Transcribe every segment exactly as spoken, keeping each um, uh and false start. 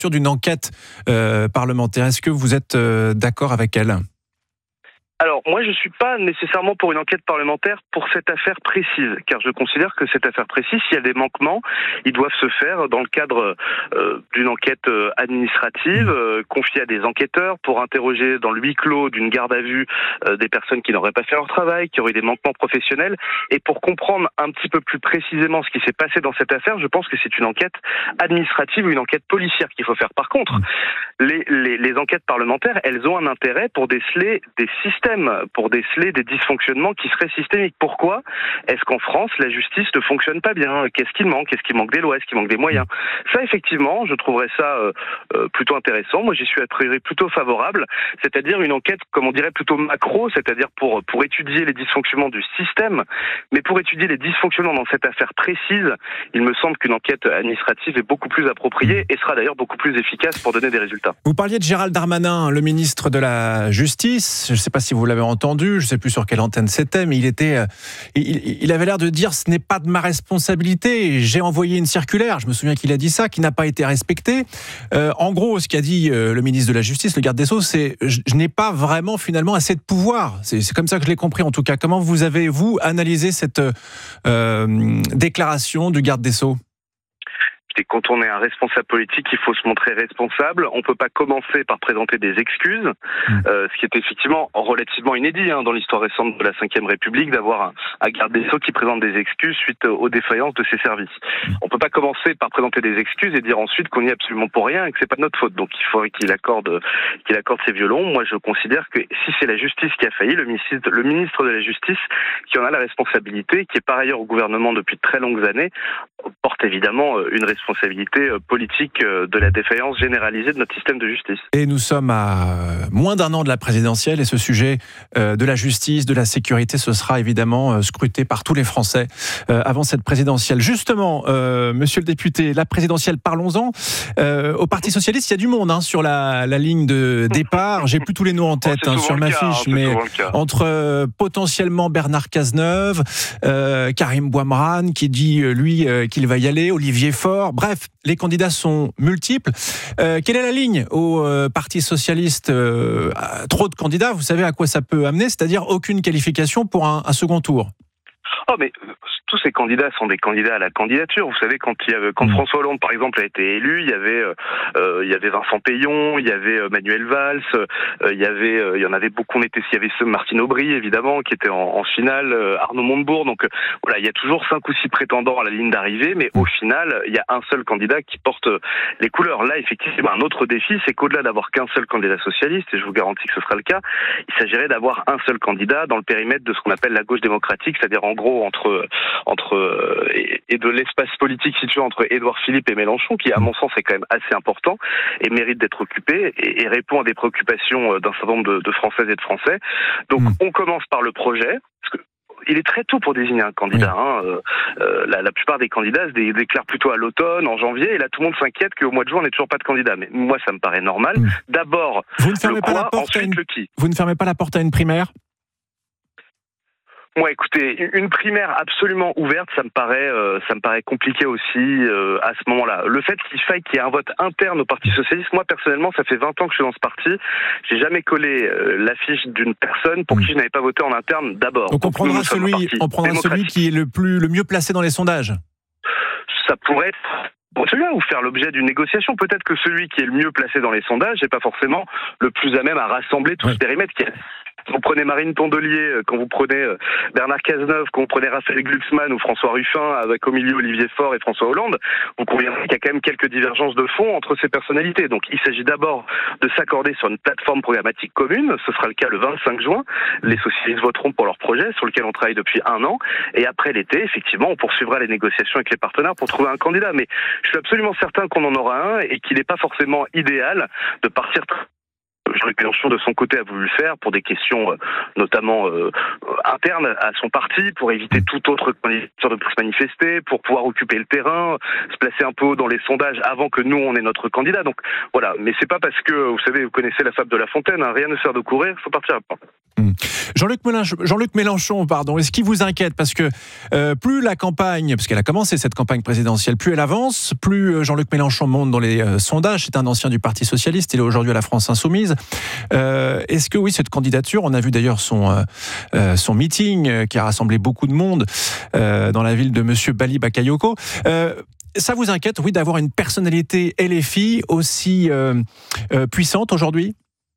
d'une enquête euh, parlementaire. Est-ce que vous êtes euh, d'accord avec elle ? Alors, moi, je ne suis pas nécessairement pour une enquête parlementaire pour cette affaire précise, car je considère que cette affaire précise, s'il y a des manquements, ils doivent se faire dans le cadre euh, d'une enquête euh, administrative, euh, confiée à des enquêteurs pour interroger dans le huis clos d'une garde à vue euh, des personnes qui n'auraient pas fait leur travail, qui auraient des manquements professionnels. Et pour comprendre un petit peu plus précisément ce qui s'est passé dans cette affaire, je pense que c'est une enquête administrative ou une enquête policière qu'il faut faire. Par contre, les, les, les enquêtes parlementaires, elles ont un intérêt pour déceler des systèmes, pour déceler des dysfonctionnements qui seraient systémiques. Pourquoi est-ce qu'en France, la justice ne fonctionne pas bien ? Qu'est-ce qu'il manque ? Est-ce qu'il manque des lois ? Est-ce qu'il manque des moyens ? Ça, effectivement, je trouverais ça euh, euh, plutôt intéressant. Moi, j'y suis a priori plutôt favorable, c'est-à-dire une enquête, comme on dirait, plutôt macro, c'est-à-dire pour, pour étudier les dysfonctionnements du système, mais pour étudier les dysfonctionnements dans cette affaire précise, il me semble qu'une enquête administrative est beaucoup plus appropriée et sera d'ailleurs beaucoup plus efficace pour donner des résultats. Vous parliez de Gérald Darmanin, le ministre de la Justice. Je ne sais pas si vous l'avez entendu, je ne sais plus sur quelle antenne c'était, mais il était, il, il avait l'air de dire ce n'est pas de ma responsabilité. J'ai envoyé une circulaire. Je me souviens qu'il a dit ça, qui n'a pas été respectée. Euh, en gros, ce qu'a dit euh, le ministre de la Justice, le garde des Sceaux, c'est je, je n'ai pas vraiment finalement assez de pouvoir. C'est, c'est comme ça que je l'ai compris en tout cas. Comment vous avez vous analysé cette euh, déclaration du garde des Sceaux ? Et quand on est un responsable politique, il faut se montrer responsable. On ne peut pas commencer par présenter des excuses, mmh. euh, ce qui est effectivement relativement inédit hein, dans l'histoire récente de la cinquième République, d'avoir un, un garde des Sceaux qui présente des excuses suite aux défaillances de ses services. Mmh. On ne peut pas commencer par présenter des excuses et dire ensuite qu'on n'y est absolument pour rien et que c'est pas de notre faute. Donc il faudrait qu'il accorde, qu'il accorde ses violons. Moi, je considère que si c'est la justice qui a failli, le ministre, le ministre de la Justice qui en a la responsabilité, qui est par ailleurs au gouvernement depuis de très longues années, porte évidemment une responsabilité politique de la défaillance généralisée de notre système de justice. Et nous sommes à moins d'un an de la présidentielle et ce sujet de la justice, de la sécurité, ce sera évidemment scruté par tous les Français avant cette présidentielle. Justement, euh, monsieur le député, la présidentielle, parlons-en. Euh, au Parti socialiste, il y a du monde hein, sur la, la ligne de départ. J'ai plus tous les noms en tête oh, hein, sur ma cas, fiche, hein, mais entre euh, potentiellement Bernard Cazeneuve, euh, Karim Bouamrane qui dit lui euh, qu'il va y aller, Olivier Faure, bref, les candidats sont multiples. Euh, quelle est la ligne au euh, Parti socialiste euh, Trop de candidats, vous savez à quoi ça peut amener, c'est-à-dire aucune qualification pour un, un second tour. Oh mais tous ces candidats sont des candidats à la candidature. Vous savez, quand il y avait, quand mmh. François Hollande, par exemple, a été élu, il y avait, euh, il y avait Vincent Peillon, il y avait Manuel Valls, euh, il y avait, euh, il y en avait beaucoup. On était, il y avait ce Martine Aubry, évidemment, qui était en, en finale, euh, Arnaud Montebourg. Donc euh, voilà, il y a toujours cinq ou six prétendants à la ligne d'arrivée, mais au final, il y a un seul candidat qui porte les couleurs. Là, effectivement, un autre défi, c'est qu'au-delà d'avoir qu'un seul candidat socialiste, et je vous garantis que ce sera le cas, il s'agirait d'avoir un seul candidat dans le périmètre de ce qu'on appelle la gauche démocratique, c'est-à-dire en gros entre entre et, et de l'espace politique situé entre Édouard Philippe et Mélenchon, qui à mon sens est quand même assez important et mérite d'être occupé et, et répond à des préoccupations d'un certain nombre de, de Françaises et de Français. Donc mmh. on commence par le projet, parce que il est très tôt pour désigner un candidat. Oui. Hein. Euh, la, la plupart des candidats se dé- déclarent plutôt à l'automne, en janvier, et là tout le monde s'inquiète qu'au mois de juin on n'ait toujours pas de candidat. Mais moi ça me paraît normal. Mmh. D'abord vous ne fermez le pas quoi, la porte ensuite à une... le qui. Vous ne fermez pas la porte à une primaire ? Ouais, écoutez, une primaire absolument ouverte, ça me paraît, euh, ça me paraît compliqué aussi euh, à ce moment-là. Le fait qu'il faille qu'il y ait un vote interne au Parti socialiste, moi personnellement, ça fait vingt ans que je suis dans ce parti. J'ai jamais collé euh, l'affiche d'une personne pour mmh. qui je n'avais pas voté en interne d'abord. Donc, Donc on prendra celui, on prendra celui qui est le plus, le mieux placé dans les sondages. Ça pourrait être. Bon, celui-là, ou faire l'objet d'une négociation. Peut-être que celui qui est le mieux placé dans les sondages n'est pas forcément le plus à même à rassembler tout oui. ce périmètre qui est. Quand vous prenez Marine Tondelier, quand vous prenez Bernard Cazeneuve, quand vous prenez Raphaël Glucksmann ou François Ruffin, avec au milieu Olivier Faure et François Hollande, vous conviendrez qu'il y a quand même quelques divergences de fond entre ces personnalités. Donc il s'agit d'abord de s'accorder sur une plateforme programmatique commune. Ce sera le cas le vingt-cinq juin. Les socialistes voteront pour leur projet, sur lequel on travaille depuis un an. Et après l'été, effectivement, on poursuivra les négociations avec les partenaires pour trouver un candidat. Mais je suis absolument certain qu'on en aura un et qu'il n'est pas forcément idéal de partir Jean-Luc Mélenchon, de son côté, a voulu le faire pour des questions euh, notamment euh, internes à son parti, pour éviter toute autre candidature de se manifester, pour pouvoir occuper le terrain, se placer un peu haut dans les sondages avant que nous, on ait notre candidat. Donc voilà, mais c'est pas parce que, vous savez, vous connaissez la fable de La Fontaine, hein, rien ne sert de courir, il faut partir à pas. Mmh. Jean-Luc Mélenchon, Jean-Luc Mélenchon, pardon, est-ce qu'il vous inquiète? Parce que euh, plus la campagne, parce qu'elle a commencé cette campagne présidentielle, plus elle avance, plus Jean-Luc Mélenchon monte dans les euh, sondages. C'est un ancien du Parti Socialiste, il est aujourd'hui à la France Insoumise. Euh, est-ce que oui, cette candidature, on a vu d'ailleurs son, euh, euh, son meeting euh, qui a rassemblé beaucoup de monde euh, dans la ville de Monsieur Bali Bakayoko. Euh, ça vous inquiète, oui, d'avoir une personnalité L F I aussi euh, euh, puissante aujourd'hui?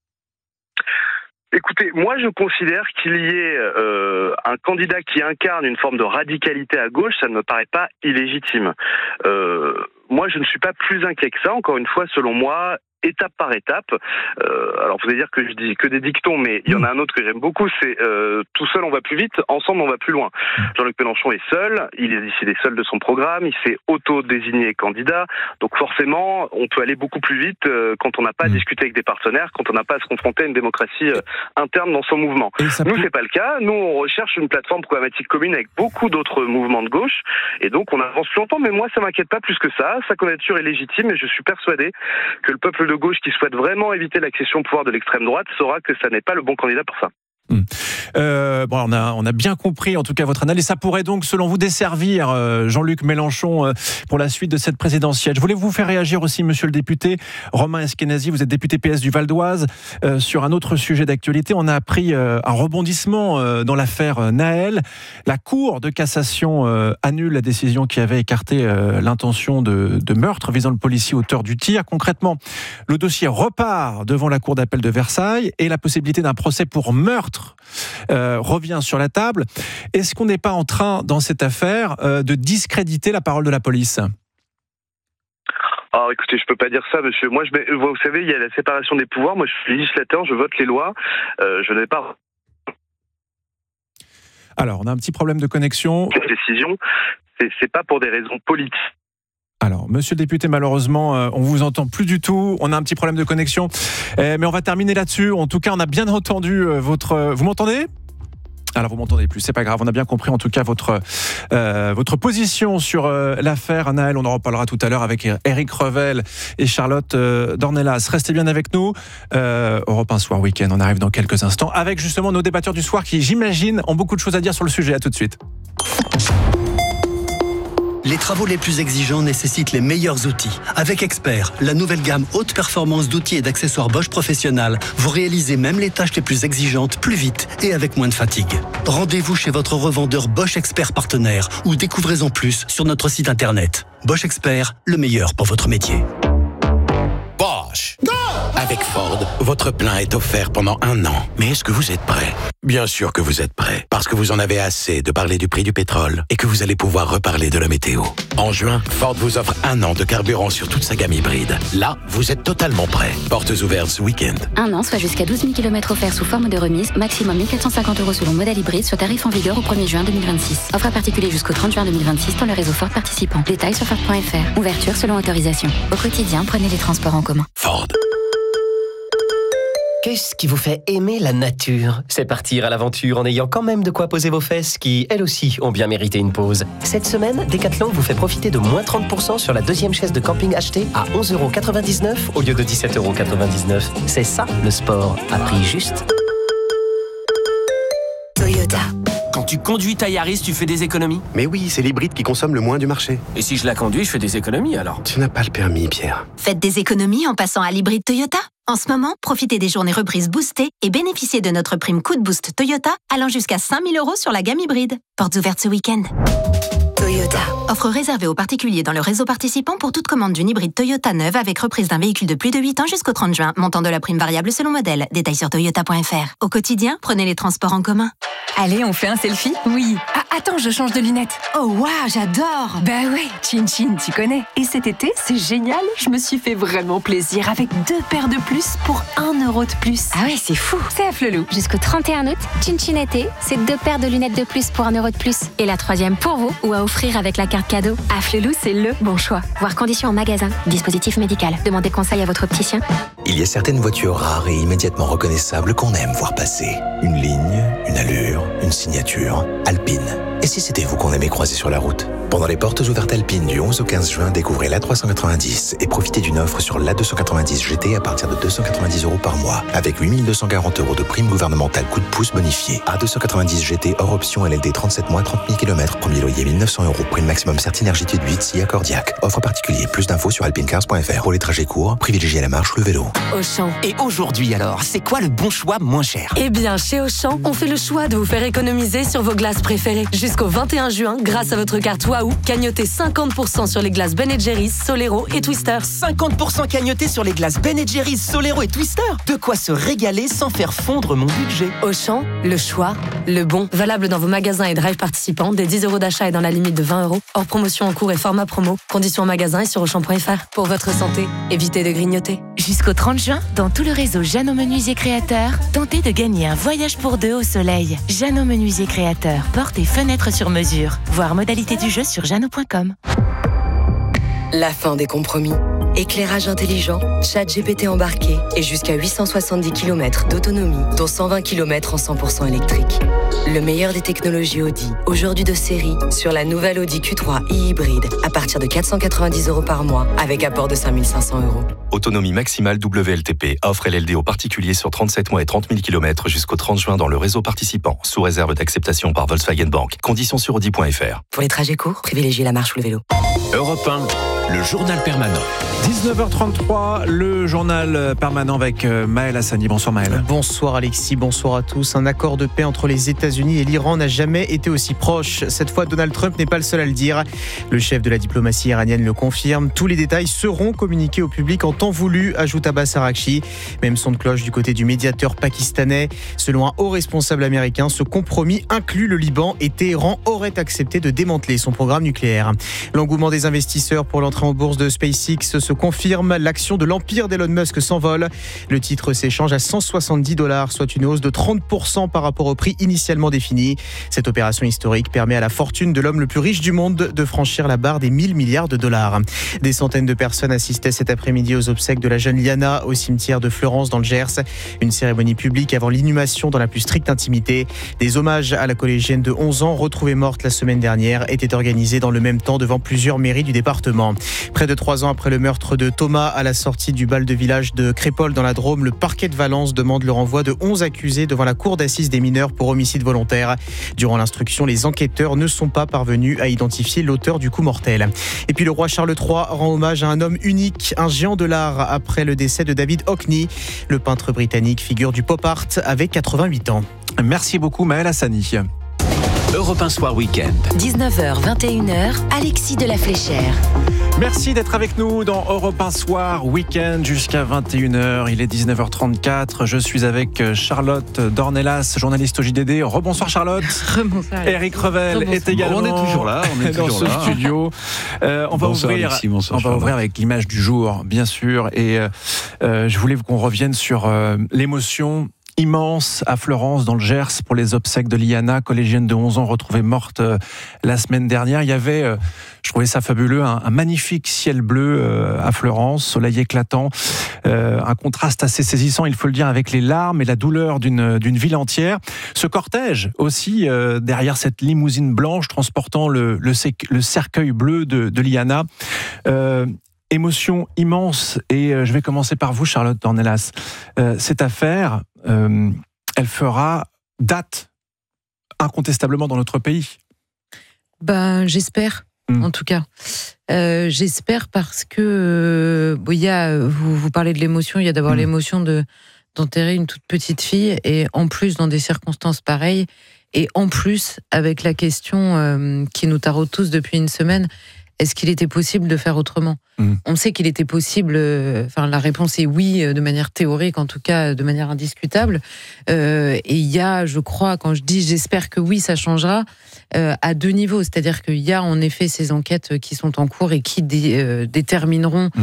Écoutez, moi je considère qu'il y ait euh, un candidat qui incarne une forme de radicalité à gauche, ça ne me paraît pas illégitime. Euh, moi je ne suis pas plus inquiet que ça, encore une fois, selon moi, étape par étape. Euh, alors vous allez dire que je dis que des dictons, mais il y en a un autre que j'aime beaucoup, c'est euh, tout seul on va plus vite, ensemble on va plus loin. Jean-Luc Mélenchon est seul, il est décidé seul de son programme, il s'est auto-désigné candidat, donc forcément on peut aller beaucoup plus vite euh, quand on n'a pas à discuter avec des partenaires, quand on n'a pas à se confronter à une démocratie euh, interne dans son mouvement. Nous c'est pas le cas, nous on recherche une plateforme programmatique commune avec beaucoup d'autres mouvements de gauche, et donc on avance plus longtemps, mais moi ça m'inquiète pas plus que ça, sa candidature est légitime et je suis persuadé que le peuple de gauche qui souhaite vraiment éviter l'accession au pouvoir de l'extrême droite saura que ça n'est pas le bon candidat pour ça. Mmh. Euh, bon, on a, on a bien compris en tout cas votre analyse. Ça pourrait donc, selon vous, desservir euh, Jean-Luc Mélenchon euh, pour la suite de cette présidentielle. Je voulais vous faire réagir aussi, monsieur le député Romain Eskenazi, vous êtes député P S du Val d'Oise, euh, sur un autre sujet d'actualité. On a appris euh, un rebondissement euh, dans l'affaire euh, Nahel. La Cour de cassation euh, annule la décision qui avait écarté euh, l'intention de, de meurtre visant le policier auteur du tir. Concrètement, le dossier repart devant la Cour d'appel de Versailles et la possibilité d'un procès pour meurtre Euh, revient sur la table. Est-ce qu'on n'est pas en train, dans cette affaire, euh, de discréditer la parole de la police ? Alors écoutez, je peux pas dire ça, monsieur. Moi, je, vous savez, il y a la séparation des pouvoirs. Moi, je suis législateur, je vote les lois. Euh, je n'ai pas... Alors, on a un petit problème de connexion. Cette décision, c'est, c'est pas pour des raisons politiques. Alors, monsieur le député, malheureusement, euh, on vous entend plus du tout. On a un petit problème de connexion. Euh, mais on va terminer là-dessus. En tout cas, on a bien entendu euh, votre... Euh, vous m'entendez ? Alors, vous m'entendez plus, c'est pas grave. On a bien compris, en tout cas, votre, euh, votre position sur euh, l'affaire Nahel. On en reparlera tout à l'heure avec Éric Revel et Charlotte euh, Dornelas. Restez bien avec nous. Euh, Europe un Soir Week-end, on arrive dans quelques instants avec justement nos débatteurs du soir qui, j'imagine, ont beaucoup de choses à dire sur le sujet. À tout de suite. Les travaux les plus exigeants nécessitent les meilleurs outils. Avec Expert, la nouvelle gamme haute performance d'outils et d'accessoires Bosch Professionnal, vous réalisez même les tâches les plus exigeantes plus vite et avec moins de fatigue. Rendez-vous chez votre revendeur Bosch Expert partenaire ou découvrez-en plus sur notre site internet. Bosch Expert, le meilleur pour votre métier. Bosch. Go! Avec Ford, votre plein est offert pendant un an. Mais est-ce que vous êtes prêt? Bien sûr que vous êtes prêt, parce que vous en avez assez de parler du prix du pétrole et que vous allez pouvoir reparler de la météo. En juin, Ford vous offre un an de carburant sur toute sa gamme hybride. Là, vous êtes totalement prêt. Portes ouvertes ce week-end. Un an, soit jusqu'à douze mille kilomètres offerts sous forme de remise, maximum mille quatre cent cinquante euros selon modèle hybride sur tarif en vigueur au premier juin deux mille vingt-six. Offre à particulier jusqu'au trente juin deux mille vingt-six dans le réseau Ford participant. Détails sur Ford point F R. Ouverture selon autorisation. Au quotidien, prenez les transports en commun. Ford. Qu'est-ce qui vous fait aimer la nature? C'est partir à l'aventure en ayant quand même de quoi poser vos fesses qui, elles aussi, ont bien mérité une pause. Cette semaine, Decathlon vous fait profiter de moins trente pour cent sur la deuxième chaise de camping achetée à onze euros quatre-vingt-dix-neuf au lieu de dix-sept euros quatre-vingt-dix-neuf. C'est ça, le sport, à prix juste. Toyota. Quand tu conduis ta Yaris, tu fais des économies? Mais oui, c'est l'hybride qui consomme le moins du marché. Et si je la conduis, je fais des économies alors? Tu n'as pas le permis, Pierre. Faites des économies en passant à l'hybride Toyota. En ce moment, profitez des journées reprises boostées et bénéficiez de notre prime coup de boost Toyota allant jusqu'à cinq mille euros sur la gamme hybride. Portes ouvertes ce week-end. Toyota. Offre réservée aux particuliers dans le réseau participant pour toute commande d'une hybride Toyota neuve avec reprise d'un véhicule de plus de huit ans jusqu'au trente juin. Montant de la prime variable selon modèle. Détails sur toyota point F R. Au quotidien, prenez les transports en commun. Allez, on fait un selfie? Oui. Ah, attends, je change de lunettes. Oh waouh, j'adore. Bah ouais, Chin Chin, tu connais. Et cet été, c'est génial. Je me suis fait vraiment plaisir avec deux paires de plus pour un euro de plus. Ah ouais, c'est fou. C'est à Flelou. Jusqu'au trente et un août, Chin Chin été, c'est deux paires de lunettes de plus pour un euro de plus. Et la troisième pour vous ou à offrir avec avec la carte cadeau. Afflelou, c'est le bon choix. Voir conditions en magasin. Dispositif médical. Demandez conseil à votre opticien. Il y a certaines voitures rares et immédiatement reconnaissables qu'on aime voir passer. Une ligne, une allure, une signature. Alpine. Et si c'était vous qu'on aimait croiser sur la route ? Pendant les portes ouvertes Alpine du onze au quinze juin, découvrez l'A trois cent quatre-vingt-dix et profitez d'une offre sur l'A deux cent quatre-vingt-dix G T à partir de deux cent quatre-vingt-dix euros par mois, avec huit mille deux cent quarante euros de prime gouvernementale coup de pouce bonifié. A deux cent quatre-vingt-dix G T hors option L L D trente-sept mois, trente mille kilomètres, premier loyer mille neuf cents euros, prime maximum Certinergie huit, S I A Cordiac. Offre particulier, plus d'infos sur alpinecars point f r. Pour les trajets courts, privilégiez la marche ou le vélo. Auchan. Et aujourd'hui alors, c'est quoi le bon choix moins cher ? Eh bien, chez Auchan, on fait le choix de vous faire économiser sur vos glaces préférées. Jusqu'au vingt et un juin, grâce à votre carte Waouh, cagnotez cinquante pour cent sur les glaces Ben and Jerry's, Solero et Twister. cinquante pour cent cagnotés sur les glaces Ben and Jerry's, Solero et Twister. De quoi se régaler sans faire fondre mon budget. Auchan, le choix, le bon. Valable dans vos magasins et drive participants, des dix euros d'achat et dans la limite de vingt euros. Hors promotion en cours et format promo. Conditions en magasin et sur auchan point f r. Pour votre santé, évitez de grignoter. Jusqu'au trente juin, dans tout le réseau Jeannot Menuisier Créateur, tentez de gagner un voyage pour deux au soleil. Jeannot Menuisier Créateur, portes et fenêtres sur mesure. Voir modalité du jeu sur jeannot point com. La fin des compromis. Éclairage intelligent, ChatGPT embarqué et jusqu'à huit cent soixante-dix kilomètres d'autonomie, dont cent vingt kilomètres en cent pour cent électrique. Le meilleur des technologies Audi, aujourd'hui de série, sur la nouvelle Audi Q trois e-hybride, à partir de quatre cent quatre-vingt-dix euros par mois, avec apport de cinq mille cinq cents euros. Autonomie maximale W L T P. Offre L L D aux particuliers sur trente-sept mois et trente mille kilomètres jusqu'au trente juin dans le réseau participant, sous réserve d'acceptation par Volkswagen Bank. Conditions sur audi point f r. Pour les trajets courts, privilégiez la marche ou le vélo. Europe un, le journal permanent. dix-neuf heures trente-trois, le journal permanent avec Maël Hassani. Bonsoir Maël. Bonsoir Alexis, bonsoir à tous. Un accord de paix entre les États-Unis et l'Iran n'a jamais été aussi proche. Cette fois, Donald Trump n'est pas le seul à le dire. Le chef de la diplomatie iranienne le confirme. Tous les détails seront communiqués au public en temps voulu, ajoute Abbas Araghchi. Même son de cloche du côté du médiateur pakistanais. Selon un haut responsable américain, ce compromis inclut le Liban et Téhéran aurait accepté de démanteler son programme nucléaire. L'engouement des investisseurs pour l'entrée en bourse de SpaceX se confirme. L'action de l'empire d'Elon Musk s'envole. Le titre s'échange à cent soixante-dix dollars, soit une hausse de trente pour cent par rapport au prix initialement défini. Cette opération historique permet à la fortune de l'homme le plus riche du monde de franchir la barre des mille milliards de dollars. Des centaines de personnes assistaient cet après-midi aux obsèques de la jeune Liana au cimetière de Fleurance dans le Gers. Une cérémonie publique avant l'inhumation dans la plus stricte intimité. Des hommages à la collégienne de onze ans retrouvée morte la semaine dernière étaient organisés dans le même temps devant plusieurs mairies du département. Près de trois ans après le meurtre de Thomas à la sortie du bal de village de Crépol dans la Drôme, le parquet de Valence demande le renvoi de onze accusés devant la cour d'assises des mineurs pour homicide volontaire. Durant l'instruction, les enquêteurs ne sont pas parvenus à identifier l'auteur du coup mortel. Et puis le roi Charles trois rend hommage à un homme unique, un géant de l'art après le décès de David Hockney. Le peintre britannique, figure du pop art, avait quatre-vingt-huit ans. Merci beaucoup Maël Hassani. Europe un Soir Week-end. dix-neuf heures, vingt et une heures, Alexis de la Fléchère. Merci d'être avec nous dans Europe un Soir Week-end jusqu'à vingt et une heures. Il est dix-neuf heures trente-quatre. Je suis avec Charlotte Dornelas, journaliste au J D D. Rebonsoir Charlotte. Rebonsoir. Eric Revel Rebonsoir. est également on est toujours là, on est dans toujours ce là. studio. Euh, on va bonsoir, ouvrir, Alexis, bonsoir, on va ouvrir avec l'image du jour, bien sûr. Et euh, je voulais qu'on revienne sur euh, l'émotion immense à Fleurance, dans le Gers, pour les obsèques de Liana, collégienne de onze ans, retrouvée morte euh, la semaine dernière. Il y avait, euh, je trouvais ça fabuleux, un, un magnifique ciel bleu euh, à Fleurance, soleil éclatant, euh, un contraste assez saisissant, il faut le dire, avec les larmes et la douleur d'une, d'une ville entière. Ce cortège aussi, euh, derrière cette limousine blanche transportant le, le, le cercueil bleu de, de Liana. Euh, Émotion immense, et je vais commencer par vous, Charlotte Dornelas. Euh, cette affaire, euh, elle fera date incontestablement dans notre pays. Ben, j'espère, mmh. en tout cas. Euh, j'espère parce que euh, bon, y a, vous, vous parlez de l'émotion, il y a d'abord mmh. l'émotion de, d'enterrer une toute petite fille, et en plus dans des circonstances pareilles, et en plus avec la question euh, qui nous taraude tous depuis une semaine. Est-ce qu'il était possible de faire autrement ? mmh. On sait qu'il était possible, enfin, la réponse est oui, de manière théorique, en tout cas de manière indiscutable. Euh, et il y a, je crois, quand je dis j'espère que oui, ça changera, euh, à deux niveaux. C'est-à-dire qu'il y a en effet ces enquêtes qui sont en cours et qui dé, euh, détermineront mmh.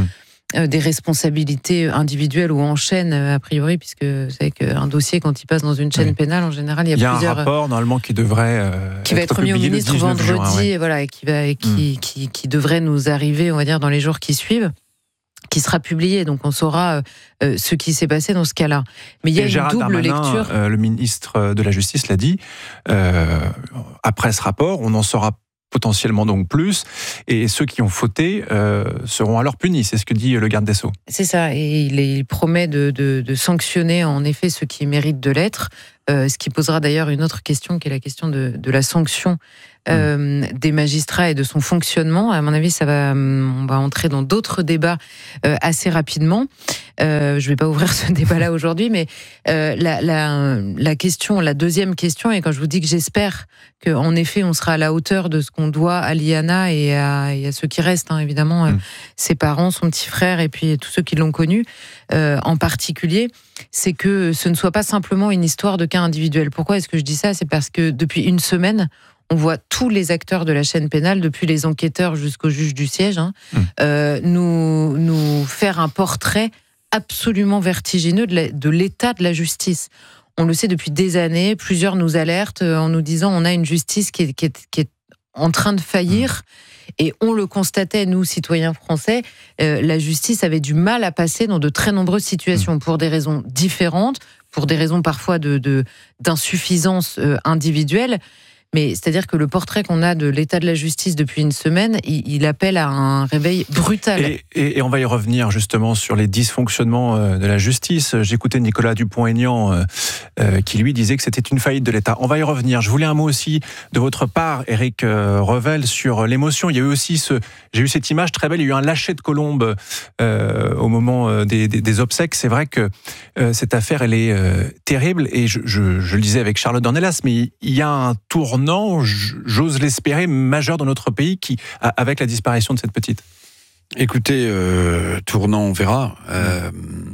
euh, des responsabilités individuelles ou en chaîne, a priori, puisque vous savez qu'un dossier, quand il passe dans une chaîne oui. pénale, en général, il y a, il y a plusieurs... un rapport, normalement, qui devrait euh, qui va être, être mis au ministre vendredi, juin, ouais. et, voilà, et qui, va, et qui, mmh. qui, qui devrait nous arriver, on va dire, dans les jours qui suivent, qui sera publié, donc on saura euh, ce qui s'est passé dans ce cas-là. Mais il y a et une Gérald double Darmanin, lecture. Euh, le ministre de la Justice l'a dit, euh, après ce rapport, on en saura potentiellement donc plus, et ceux qui ont fauté euh, seront alors punis, c'est ce que dit le garde des Sceaux. C'est ça, et il, il promet de, de, de sanctionner en effet ceux qui méritent de l'être, euh, ce qui posera d'ailleurs une autre question, qui est la question de, de la sanction euh, mmh. des magistrats et de son fonctionnement. À mon avis, ça va, on va entrer dans d'autres débats euh, assez rapidement. Euh, je ne vais pas ouvrir ce débat-là aujourd'hui, mais euh, la, la, la question, la deuxième question, et quand je vous dis que j'espère qu'en effet, on sera à la hauteur de ce qu'on doit à Liana et à, et à ceux qui restent, hein, évidemment, mmh. euh, ses parents, son petit frère, et puis tous ceux qui l'ont connu, euh, en particulier, c'est que ce ne soit pas simplement une histoire de cas individuel. Pourquoi est-ce que je dis ça ? C'est parce que depuis une semaine, on voit tous les acteurs de la chaîne pénale, depuis les enquêteurs jusqu'au juge du siège, hein, mmh. euh, nous, nous faire un portrait absolument vertigineux de, la, de l'état de la justice. On le sait depuis des années, plusieurs nous alertent en nous disant on a une justice qui est, qui est, qui est en train de faillir, et on le constatait, nous, citoyens français, euh, la justice avait du mal à passer dans de très nombreuses situations, pour des raisons différentes, pour des raisons parfois de, de, d'insuffisance euh, individuelle. Mais c'est-à-dire que le portrait qu'on a de l'état de la justice depuis une semaine, il, il appelle à un réveil brutal. Et, et, et on va y revenir justement sur les dysfonctionnements de la justice. J'écoutais Nicolas Dupont-Aignan euh, euh, qui lui disait que c'était une faillite de l'État. On va y revenir. Je voulais un mot aussi de votre part, Éric euh, Revel, sur l'émotion. Il y a eu aussi ce, j'ai eu cette image très belle. Il y a eu un lâcher de colombe euh, au moment des, des, des obsèques. C'est vrai que euh, cette affaire, elle est euh, terrible. Et je, je, je le disais avec Charlotte Dornelas, mais il y a un tournant, j'ose l'espérer, majeur dans notre pays, qui, avec la disparition de cette petite. Écoutez, euh, tournant, on verra. Euh,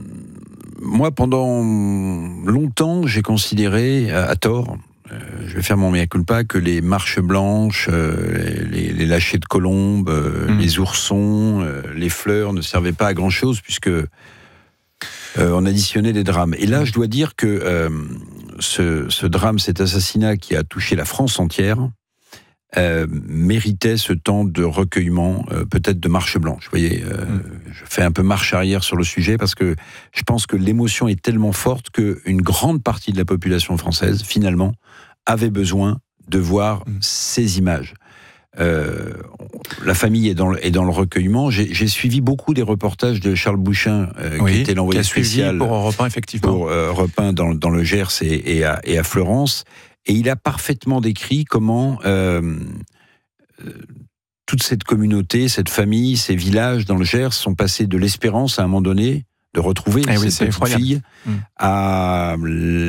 moi, pendant longtemps, j'ai considéré, à, à tort, euh, je vais faire mon mea culpa, que les marches blanches, euh, les, les lâchers de colombes, euh, mmh. les oursons, euh, les fleurs ne servaient pas à grand-chose, puisque euh, on additionnait des drames. Et là, je dois dire que euh, ce, ce drame, cet assassinat qui a touché la France entière, euh, méritait ce temps de recueillement, euh, peut-être de marche blanche. Vous voyez, euh, mmh. je fais un peu marche arrière sur le sujet, parce que je pense que l'émotion est tellement forte qu'une grande partie de la population française, finalement, avait besoin de voir mmh. ces images. Euh, la famille est dans le, est dans le recueillement. J'ai, j'ai suivi beaucoup des reportages de Charles Bouchin, euh, oui, qui était l'envoyé qui spécial pour Europe un, effectivement. Pour euh, Europe un dans, dans le Gers et, et, à, et à Florence. Et il a parfaitement décrit comment euh, euh, toute cette communauté, cette famille, ces villages dans le Gers sont passés de l'espérance à un moment donné de retrouver eh oui, cette petite fille mmh. à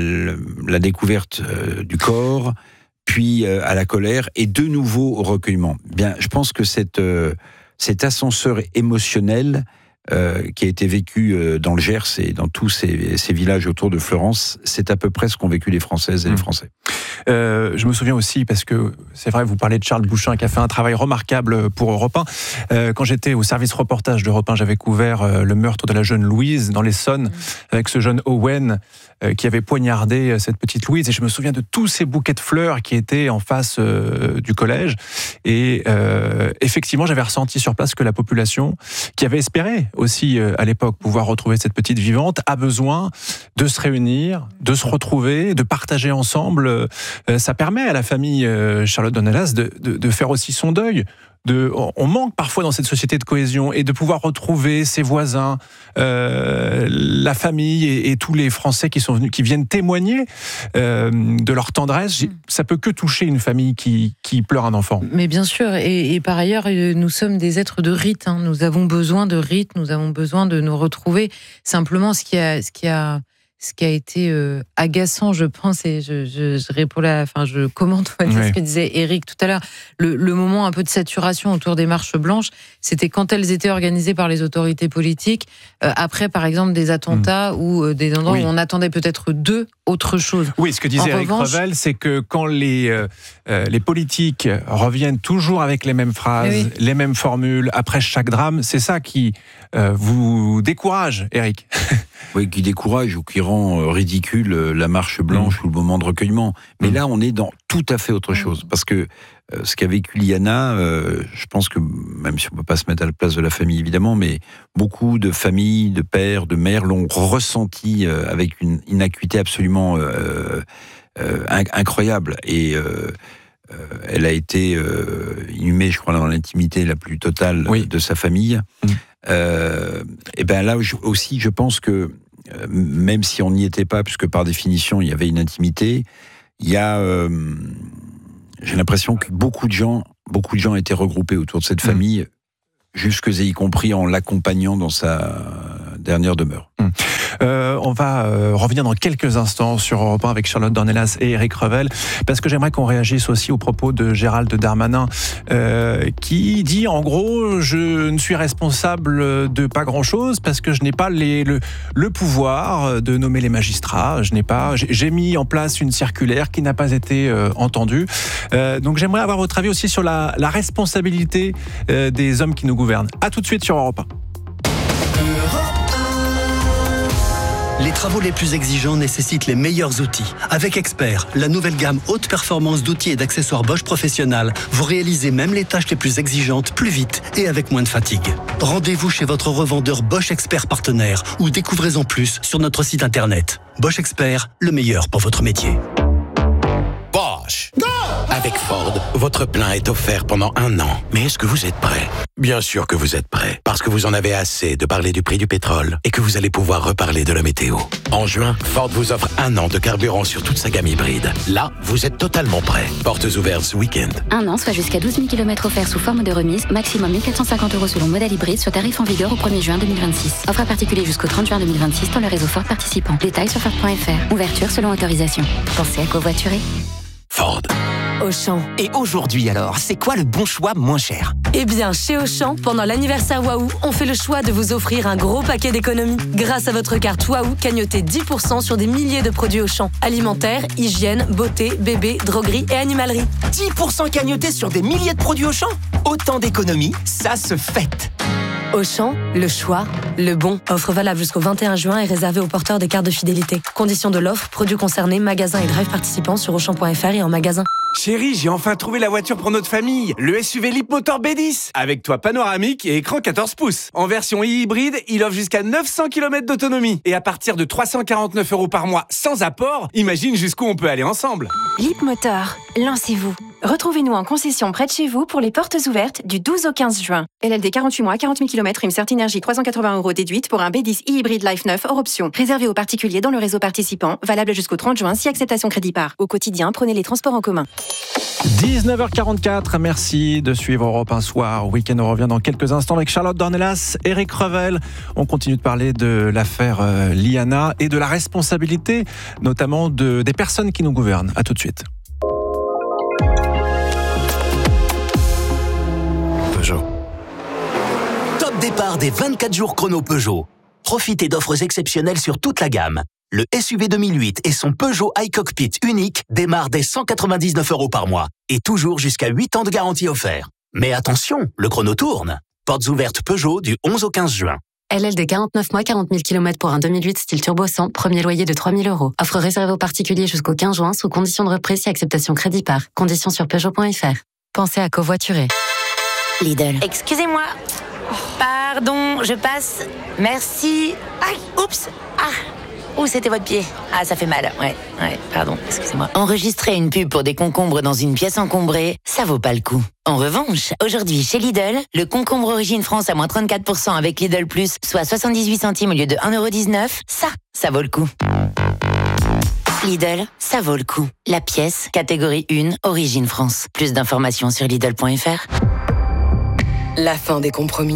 la découverte euh, du corps, puis euh, à la colère, et de nouveau au recueillement. Bien, je pense que cette, euh, cet ascenseur émotionnel euh, qui a été vécu euh, dans le Gers et dans tous ces, ces villages autour de Florence, c'est à peu près ce qu'ont vécu les Françaises et mmh. les Français. Euh, je me souviens aussi, parce que c'est vrai, vous parlez de Charles Bouchin qui a fait un travail remarquable pour Europe un. Euh, quand j'étais au service reportage d'Europe un, j'avais couvert euh, le meurtre de la jeune Louise dans l'Essonne, mmh. avec ce jeune Owen euh, qui avait poignardé cette petite Louise. Et je me souviens de tous ces bouquets de fleurs qui étaient en face euh, du collège. Et euh, effectivement, j'avais ressenti sur place que la population, qui avait espéré aussi euh, à l'époque pouvoir retrouver cette petite vivante, a besoin de se réunir, de se retrouver, de partager ensemble. Euh, ça permet à la famille euh, Charlotte Dornelas de, de, de faire aussi son deuil. De, on manque parfois dans cette société de cohésion, et de pouvoir retrouver ses voisins, euh, la famille et, et tous les Français qui sont venus, qui viennent témoigner euh, de leur tendresse. Ça peut que toucher une famille qui, qui pleure un enfant. Mais bien sûr, et, et par ailleurs, nous sommes des êtres de rite. Hein. Nous avons besoin de rite, nous avons besoin de nous retrouver. Simplement, ce qui a, ce qui a ce qui a été euh, agaçant, je pense, et je, je, je réponds là, enfin, je commente on va dire, Oui. ce que disait Eric tout à l'heure. Le, le moment un peu de saturation autour des marches blanches, c'était quand elles étaient organisées par les autorités politiques, euh, après, par exemple, des attentats mmh. ou euh, des endroits oui. où on attendait peut-être d'eux autre chose. Oui, ce que disait Eric revanche... Revel, c'est que quand les, euh, les politiques reviennent toujours avec les mêmes phrases, oui. les mêmes formules, après chaque drame, c'est ça qui euh, vous décourage, Eric. Oui, qui décourage ou qui rend ridicule la marche blanche mmh. ou le moment de recueillement. Mais mmh. là, on est dans tout à fait autre chose. Parce que euh, ce qu'a vécu Liana, euh, je pense que, même si on ne peut pas se mettre à la place de la famille, évidemment, mais beaucoup de familles, de pères, de mères l'ont ressenti euh, avec une, une acuité absolument euh, euh, incroyable. Et euh, euh, elle a été euh, inhumée, je crois, dans l'intimité la plus totale oui. de sa famille. Mmh. Euh, et ben là aussi, je pense que euh, même si on n'y était pas, puisque par définition il y avait une intimité, il y a, euh, j'ai l'impression que beaucoup de gens, beaucoup de gens étaient regroupés autour de cette mmh. famille, jusque et y compris en l'accompagnant dans sa dernière demeure. Mmh. Euh, on va euh, revenir dans quelques instants sur Europe un avec Charlotte Dornelas et Eric Revel, parce que j'aimerais qu'on réagisse aussi aux propos de Gérald Darmanin, euh, qui dit en gros, je ne suis responsable de pas grand-chose parce que je n'ai pas les, le, le pouvoir de nommer les magistrats. Je n'ai pas, j'ai, j'ai mis en place une circulaire qui n'a pas été euh, entendue. Euh, donc j'aimerais avoir votre avis aussi sur la, la responsabilité euh, des hommes qui nous gouvernent. À tout de suite sur Europe un. Les travaux les plus exigeants nécessitent les meilleurs outils. Avec Expert, la nouvelle gamme haute performance d'outils et d'accessoires Bosch Professionnal, vous réalisez même les tâches les plus exigeantes plus vite et avec moins de fatigue. Rendez-vous chez votre revendeur Bosch Expert partenaire ou découvrez-en plus sur notre site internet. Bosch Expert, le meilleur pour votre métier. Bosch. Go! Avec Ford, votre plein est offert pendant un an. Mais est-ce que vous êtes prêt? Bien sûr que vous êtes prêt, parce que vous en avez assez de parler du prix du pétrole et que vous allez pouvoir reparler de la météo. En juin, Ford vous offre un an de carburant sur toute sa gamme hybride. Là, vous êtes totalement prêt. Portes ouvertes ce week-end. Un an, soit jusqu'à douze mille kilomètres offerts sous forme de remise, maximum mille quatre cent cinquante euros selon modèle hybride sur tarif en vigueur au premier juin deux mille vingt-six. Offre à particulier jusqu'au trente juin deux mille vingt-six dans le réseau Ford participant. Détails sur Ford point F R. Ouverture selon autorisation. Pensez à covoiturer. Ford. Auchan. Et aujourd'hui alors, c'est quoi le bon choix moins cher? Eh bien, chez Auchan, pendant l'anniversaire Waouh, on fait le choix de vous offrir un gros paquet d'économies. Grâce à votre carte Waouh, cagnotez dix pour cent sur des milliers de produits Auchan. Alimentaire, hygiène, beauté, bébé, droguerie et animalerie. dix pour cent cagnotés sur des milliers de produits Auchan? Autant d'économies, ça se fête. Auchan, le choix, le bon. Offre valable jusqu'au vingt et un juin et réservée aux porteurs des cartes de fidélité. Conditions de l'offre, produits concernés, magasins et drive participants sur auchan point F R et en magasin. Chérie, j'ai enfin trouvé la voiture pour notre famille. Le S U V Leapmotor B dix. Avec toit panoramique et écran quatorze pouces. En version hybride, il offre jusqu'à neuf cents kilomètres d'autonomie. Et à partir de trois cent quarante-neuf euros par mois sans apport, imagine jusqu'où on peut aller ensemble. Leapmotor, lancez-vous. Retrouvez-nous en concession près de chez vous pour les portes ouvertes du douze au quinze juin. L L D quarante-huit mois, quarante mille kilomètres, une Certinergie trois cent quatre-vingts euros déduite pour un B dix e-hybride Life neuf hors option. Réservé aux particuliers dans le réseau participant, valable jusqu'au trente juin si acceptation crédit par. Au quotidien, prenez les transports en commun. dix-neuf heures quarante-quatre, merci de suivre Europe un soir. Week-end, on revient dans quelques instants avec Charlotte Dornelas, Eric Revel. On continue de parler de l'affaire euh, Liana et de la responsabilité, notamment de, des personnes qui nous gouvernent. À tout de suite. Peugeot. Top départ des vingt-quatre jours chrono Peugeot. Profitez d'offres exceptionnelles sur toute la gamme. Le S U V deux mille huit et son Peugeot iCockpit unique démarrent dès cent quatre-vingt-dix-neuf euros par mois et toujours jusqu'à huit ans de garantie offert. Mais attention, le chrono tourne. Portes ouvertes Peugeot du onze au quinze juin. L L D quarante-neuf mois, quarante mille kilomètres pour un deux mille huit style turbo cent, premier loyer de trois mille euros. Offre réservée aux particuliers jusqu'au quinze juin sous condition de reprise si acceptation crédit par. Conditions sur Peugeot point F R. Pensez à covoiturer. Lidl. Excusez-moi. Pardon, je passe. Merci. Aïe, oups. Ah. Où c'était votre pied? Ah, ça fait mal. Ouais, ouais, pardon, excusez-moi. Enregistrer une pub pour des concombres dans une pièce encombrée, ça vaut pas le coup. En revanche, aujourd'hui, chez Lidl, le concombre Origine France à moins trente-quatre pour cent avec Lidl Plus, soit soixante-dix-huit centimes au lieu de un euro dix-neuf, ça, ça vaut le coup. Lidl, ça vaut le coup. La pièce, catégorie un, Origine France. Plus d'informations sur Lidl point F R. La fin des compromis.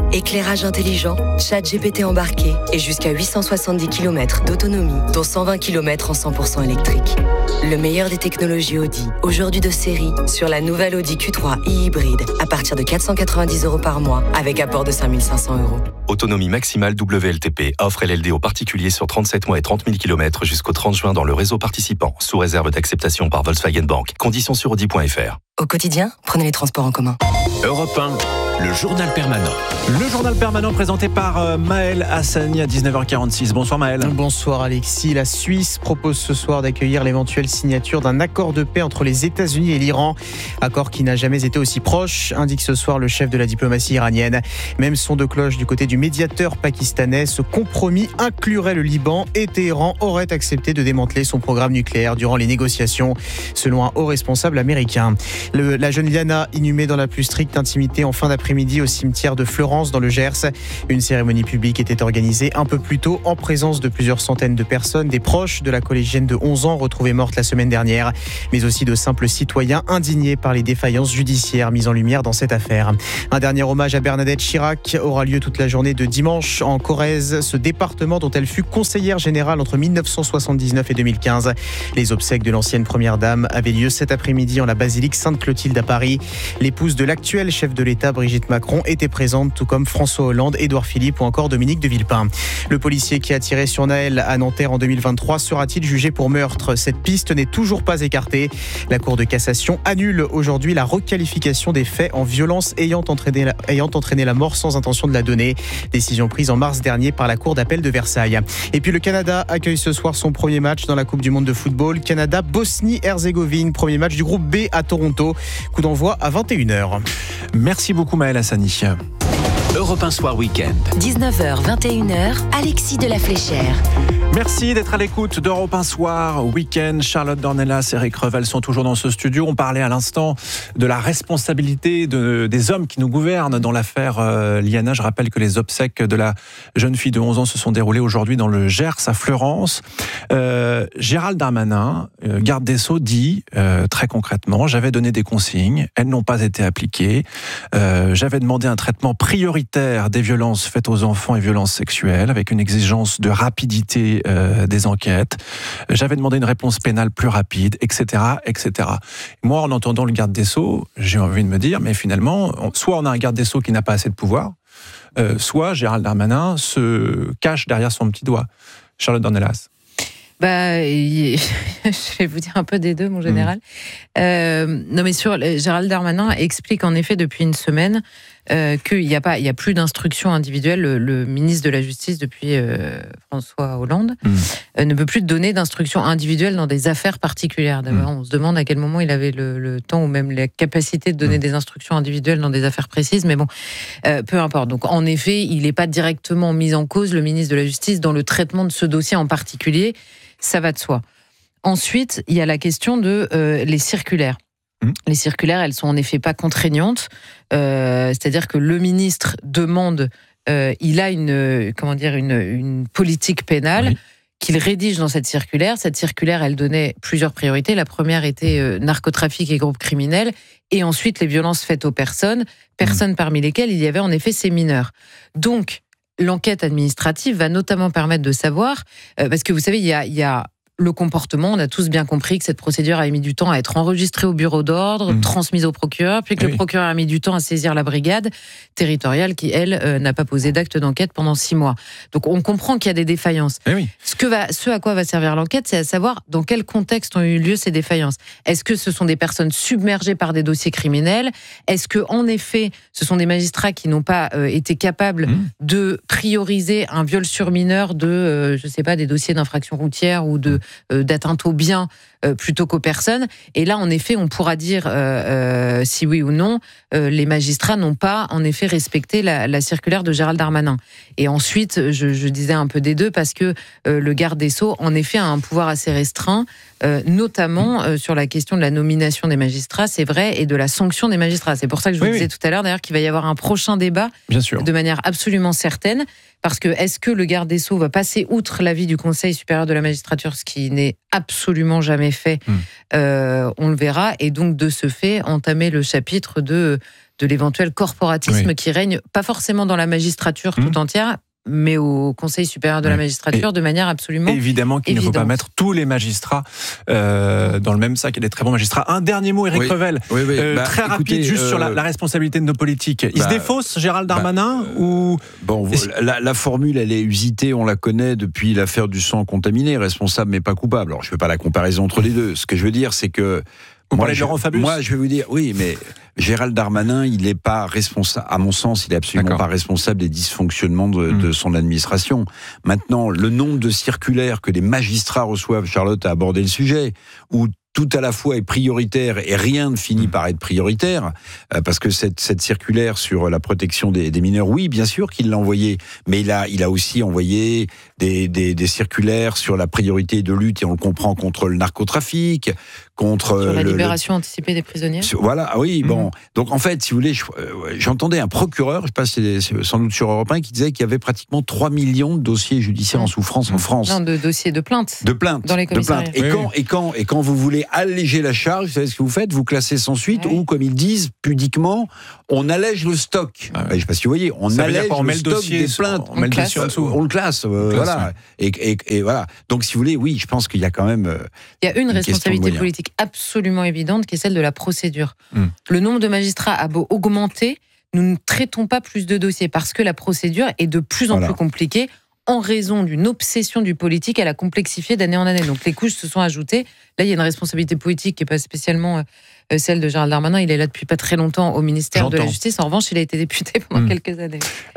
Éclairage intelligent, ChatGPT embarqué et jusqu'à huit cent soixante-dix kilomètres d'autonomie, dont cent vingt kilomètres en cent pour cent électrique. Le meilleur des technologies Audi, aujourd'hui de série, sur la nouvelle Audi Q trois e-hybride, à partir de quatre cent quatre-vingt-dix euros par mois, avec apport de cinq mille cinq cents euros. Autonomie maximale W L T P. Offre L L D aux particuliers sur trente-sept mois et trente mille kilomètres jusqu'au trente juin dans le réseau participant, sous réserve d'acceptation par Volkswagen Bank. Conditions sur audi point f r. Au quotidien, prenez les transports en commun. Europe un, le journal permanent. Le journal permanent présenté par euh, Maël Hassani à dix-neuf heures quarante-six. Bonsoir Maël. Bonsoir Alexis. La Suisse propose ce soir d'accueillir l'éventuelle signature d'un accord de paix entre les États-Unis et l'Iran. Accord qui n'a jamais été aussi proche, indique ce soir le chef de la diplomatie iranienne. Même son de cloche du côté du médiateur pakistanais. Ce compromis inclurait le Liban et Téhéran aurait accepté de démanteler son programme nucléaire durant les négociations, selon un haut responsable américain. Le, la jeune Liana, inhumée dans la plus stricte intimité en fin d'après-midi au cimetière de Fleurance dans le Gers. Une cérémonie publique était organisée un peu plus tôt en présence de plusieurs centaines de personnes, des proches de la collégienne de onze ans retrouvée morte la semaine dernière, mais aussi de simples citoyens indignés par les défaillances judiciaires mises en lumière dans cette affaire. Un dernier hommage à Bernadette Chirac aura lieu toute la journée de dimanche en Corrèze, ce département dont elle fut conseillère générale entre mille neuf cent soixante-dix-neuf et deux mille quinze. Les obsèques de l'ancienne première dame avaient lieu cet après-midi en la basilique Sainte-Clotilde à Paris. L'épouse de l'actuel chef de l'État, Brigitte Macron, était présente, tout comme François Hollande, Édouard Philippe ou encore Dominique de Villepin. Le policier qui a tiré sur Naël à Nanterre en deux mille vingt-trois sera-t-il jugé pour meurtre ? Cette piste n'est toujours pas écartée. La Cour de cassation annule aujourd'hui la requalification des faits en violence ayant entraîné la, ayant entraîné la mort sans intention de la donner. Décision prise en mars dernier par la Cour d'appel de Versailles. Et puis le Canada accueille ce soir son premier match dans la Coupe du Monde de football. Canada-Bosnie-Herzégovine, premier match du groupe B à Toronto. Coup d'envoi à vingt et une heures. Merci beaucoup Maël Hassani. Europe un Soir Week-end. dix-neuf heures, vingt et une heures, Alexis de la Fléchère. Merci d'être à l'écoute d'Europe un Soir Week-end. Charlotte Dornelas et Eric Revel sont toujours dans ce studio. On parlait à l'instant de la responsabilité de, des hommes qui nous gouvernent dans l'affaire euh, Liana. Je rappelle que les obsèques de la jeune fille de onze ans se sont déroulées aujourd'hui dans le Gers, à Fleurance. Euh, Gérald Darmanin, euh, garde des Sceaux, dit euh, très concrètement: j'avais donné des consignes, elles n'ont pas été appliquées. Euh, j'avais demandé un traitement prioritaire des violences faites aux enfants et violences sexuelles, avec une exigence de rapidité euh, des enquêtes. J'avais demandé une réponse pénale plus rapide, et cetera, et cetera. Moi, en entendant le garde des Sceaux, j'ai envie de me dire, mais finalement, on, soit on a un garde des Sceaux qui n'a pas assez de pouvoir, euh, soit Gérald Darmanin se cache derrière son petit doigt. Charlotte Dornelas. Bah, je vais vous dire un peu des deux, mon général. Mmh. Euh, non, mais sur Gérald Darmanin explique en effet depuis une semaine euh, qu'il n'y a pas, il y a plus d'instructions individuelles. Le, le ministre de la Justice depuis euh, François Hollande mmh. euh, ne peut plus donner d'instructions individuelles dans des affaires particulières. D'abord, mmh. on se demande à quel moment il avait le, le temps ou même la capacité de donner mmh. des instructions individuelles dans des affaires précises. Mais bon, euh, peu importe. Donc, en effet, il n'est pas directement mis en cause, le ministre de la Justice, dans le traitement de ce dossier en particulier. Ça va de soi. Ensuite, il y a la question de euh, les circulaires. Mmh. Les circulaires, elles sont en effet pas contraignantes. Euh, c'est-à-dire que le ministre demande, euh, il a une, comment dire, une, une politique pénale oui. qu'il rédige dans cette circulaire. Cette circulaire, elle donnait plusieurs priorités. La première était euh, narcotrafic et groupes criminels, et ensuite les violences faites aux personnes, personnes mmh. parmi lesquelles il y avait en effet ces mineurs. Donc, l'enquête administrative va notamment permettre de savoir, euh, parce que vous savez, il y a, il y a le comportement, on a tous bien compris que cette procédure a mis du temps à être enregistrée au bureau d'ordre, mmh. transmise au procureur, puis que oui. le procureur a mis du temps à saisir la brigade territoriale qui, elle, euh, n'a pas posé d'acte d'enquête pendant six mois. Donc on comprend qu'il y a des défaillances. Oui. Ce, que va, ce à quoi va servir l'enquête, c'est à savoir dans quel contexte ont eu lieu ces défaillances. Est-ce que ce sont des personnes submergées par des dossiers criminels ? Est-ce que, en effet, ce sont des magistrats qui n'ont pas euh, été capables mmh. de prioriser un viol sur mineur de, euh, je sais pas, des dossiers d'infraction routière ou de Euh, d'atteinte aux biens euh, plutôt qu'aux personnes. Et là, en effet, on pourra dire euh, euh, si oui ou non, euh, les magistrats n'ont pas, en effet, respecté la, la circulaire de Gérald Darmanin. Et ensuite, je, je disais un peu des deux, parce que euh, le garde des Sceaux, en effet, a un pouvoir assez restreint, euh, notamment euh, sur la question de la nomination des magistrats, c'est vrai, et de la sanction des magistrats. C'est pour ça que je vous oui, disais oui. tout à l'heure, d'ailleurs, qu'il va y avoir un prochain débat, Bien sûr. de manière absolument certaine. Parce que est-ce que le garde des Sceaux va passer outre l'avis du Conseil supérieur de la magistrature, ce qui n'est absolument jamais fait, mmh. euh, on le verra, et donc de ce fait entamer le chapitre de de l'éventuel corporatisme Oui. qui règne, pas forcément dans la magistrature mmh. tout entière, mais au Conseil supérieur de ouais. la magistrature et de manière absolument évidemment qu'il évidente. ne faut pas mettre tous les magistrats euh, dans le même sac. Il y a des très bons magistrats. Un dernier mot, Éric oui. Revel, oui, oui. Euh, bah, très écoutez, rapide, juste euh, sur la, la responsabilité de nos politiques. Il bah, se défausse, Gérald Darmanin bah, ou bon, la, la formule, elle est usitée, on la connaît depuis l'affaire du sang contaminé, responsable mais pas coupable. Alors, je ne fais pas la comparaison entre les deux. Ce que je veux dire, c'est que Vous moi, je, moi, je vais vous dire, oui, mais Gérald Darmanin, il n'est pas responsable, à mon sens, il n'est absolument D'accord. pas responsable des dysfonctionnements de, mmh. de son administration. Maintenant, le nombre de circulaires que les magistrats reçoivent, Charlotte a abordé le sujet, où tout à la fois est prioritaire et rien ne finit par être prioritaire, euh, parce que cette, cette circulaire sur la protection des, des mineurs, oui, bien sûr qu'il l'a envoyé, mais il a, il a aussi envoyé des, des, des circulaires sur la priorité de lutte, et on le comprend, contre le narcotrafic, contre... Sur la le, libération le... anticipée des prisonniers. Sur, voilà, ah oui, mmh. bon. Donc en fait, si vous voulez, je, euh, j'entendais un procureur, je sais pas, c'est, c'est sans doute sur Europe un, qui disait qu'il y avait pratiquement trois millions de dossiers judiciaires mmh. en souffrance mmh. en France. Non, de dossiers de plaintes. De plaintes. Dans les commissariats. De plaintes. Et, oui. quand, et, quand, et quand vous voulez alléger la charge, vous savez ce que vous faites, vous classez sans suite, oui. ou comme ils disent pudiquement, on allège le stock. Ah ouais. Je ne sais pas si vous voyez, on Ça allège on le met le stock dossier, des plaintes. On, on, met le dossier en dessous. On le classe, euh, on classe voilà. Ouais. Et, et, et voilà. Donc si vous voulez, oui, je pense qu'il y a quand même. Euh, Il y a une, une responsabilité politique absolument évidente, qui est celle de la procédure. Hum. Le nombre de magistrats a beau augmenter, nous ne traitons pas plus de dossiers parce que la procédure est de plus en voilà. plus compliquée, en raison d'une obsession du politique à la complexifier d'année en année. Donc les couches se sont ajoutées. Là, il y a une responsabilité politique qui n'est pas spécialement euh, celle de Gérald Darmanin. Il est là depuis pas très longtemps au ministère J'entends. de la Justice. En revanche, il a été député pendant mmh. quelques années.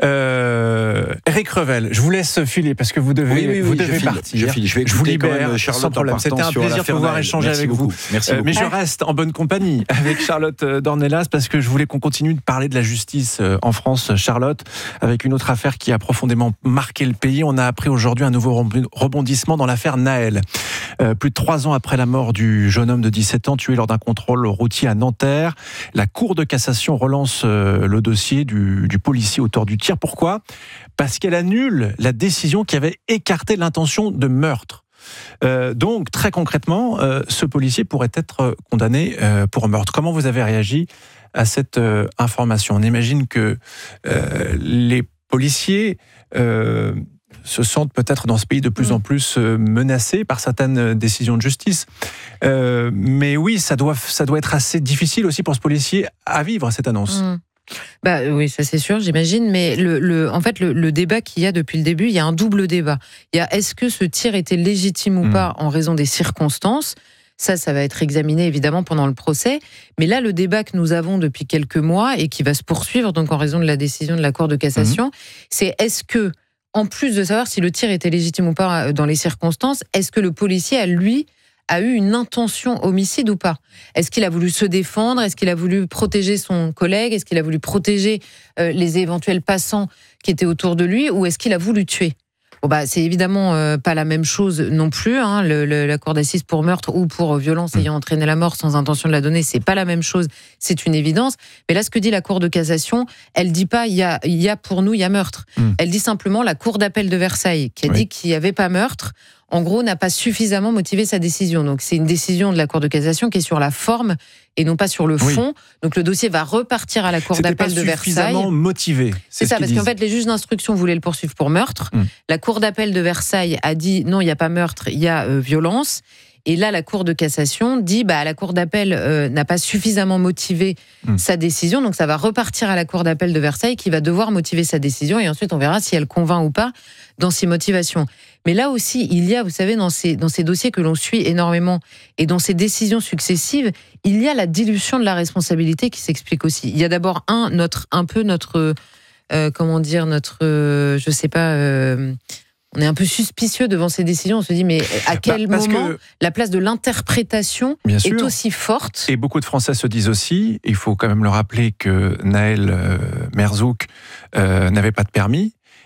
Euh, Éric Revel, je vous laisse filer parce que vous devez, oui, oui, oui, vous devez je partir. Je, file, je, vais je vous libère sans problème. C'était un plaisir de pouvoir échanger Merci avec beaucoup. vous. Merci euh, beaucoup. Mais je reste en bonne compagnie avec Charlotte Dornelas parce que je voulais qu'on continue de parler de la justice en France, Charlotte, avec une autre affaire qui a profondément marqué le pays. On a appris aujourd'hui un nouveau rebondissement dans l'affaire Naël. Euh, plus de trois ans après la mort du jeune homme de dix-sept ans tué lors d'un contrôle routier à Nanterre, la Cour de cassation relance euh, le dossier du, du policier auteur du tir. Pourquoi ? Parce qu'elle annule la décision qui avait écarté l'intention de meurtre. Euh, donc, très concrètement, euh, ce policier pourrait être condamné euh, pour meurtre. Comment vous avez réagi à cette euh, information ? On imagine que euh, les policiers... Euh, se sentent peut-être dans ce pays de plus en plus menacés par certaines décisions de justice. Euh, mais oui, ça doit, ça doit être assez difficile aussi pour ce policier à vivre cette annonce. Mmh. Bah oui, ça c'est sûr, j'imagine. Mais le, le, en fait, le, le débat qu'il y a depuis le début, il y a un double débat. Il y a est-ce que ce tir était légitime ou mmh. pas en raison des circonstances ? Ça, ça va être examiné évidemment pendant le procès. Mais là, le débat que nous avons depuis quelques mois et qui va se poursuivre, donc en raison de la décision de la Cour de cassation, mmh. c'est est-ce que en plus de savoir si le tir était légitime ou pas dans les circonstances, est-ce que le policier, a, lui, a eu une intention homicide ou pas ? Est-ce qu'il a voulu se défendre ? Est-ce qu'il a voulu protéger son collègue ? Est-ce qu'il a voulu protéger euh, les éventuels passants qui étaient autour de lui ? Ou est-ce qu'il a voulu tuer ? Bon bah, c'est évidemment euh, pas la même chose non plus. Hein. Le, le, la cour d'assises pour meurtre ou pour violence ayant entraîné la mort sans intention de la donner, c'est pas la même chose. C'est une évidence. Mais là, ce que dit la Cour de cassation, elle dit pas il y a, il y a pour nous il y a meurtre. Mm. Elle dit simplement la Cour d'appel de Versailles qui a oui. dit qu'il y avait pas meurtre. En gros, n'a pas suffisamment motivé sa décision. Donc, c'est une décision de la Cour de cassation qui est sur la forme et non pas sur le fond. Oui. Donc, le dossier va repartir à la Cour C'était d'appel de Versailles. C'était pas suffisamment motivé. C'est, c'est ça, parce disent. qu'en fait, les juges d'instruction voulaient le poursuivre pour meurtre. Hum. La Cour d'appel de Versailles a dit non, il n'y a pas meurtre, il y a euh, violence. Et là, la Cour de cassation dit bah, la Cour d'appel euh, n'a pas suffisamment motivé hum. sa décision. Donc, ça va repartir à la Cour d'appel de Versailles qui va devoir motiver sa décision. Et ensuite, on verra si elle convainc ou pas dans ses motivations. Mais là aussi, il y a, vous savez, dans ces, dans ces dossiers que l'on suit énormément et dans ces décisions successives, il y a la dilution de la responsabilité qui s'explique aussi. Il y a d'abord un, notre, un peu notre, euh, comment dire, notre, euh, je sais pas, euh, on est un peu suspicieux devant ces décisions. On se dit, mais à quel bah, moment que, la place de l'interprétation est sûr. aussi forte ? Et beaucoup de Français se disent aussi, il faut quand même le rappeler que Naël euh, Merzouk euh, n'avait pas de permis.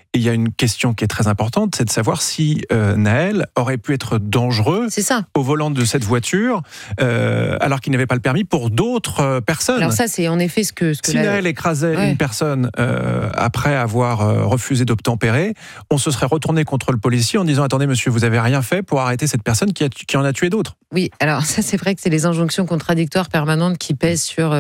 Et il y a une question qui est très importante, c'est de savoir si euh, Naël aurait pu être dangereux c'est ça. au volant de cette voiture, euh, alors qu'il n'avait pas le permis pour d'autres euh, personnes. Alors ça, c'est en effet ce que... Ce que si la... Naël écrasait ouais. une personne euh, après avoir euh, refusé d'obtempérer, on se serait retourné contre le policier en disant « Attendez, monsieur, vous n'avez rien fait pour arrêter cette personne qui, a, qui en a tué d'autres. » Oui, alors ça, c'est vrai que c'est les injonctions contradictoires permanentes qui pèsent sur,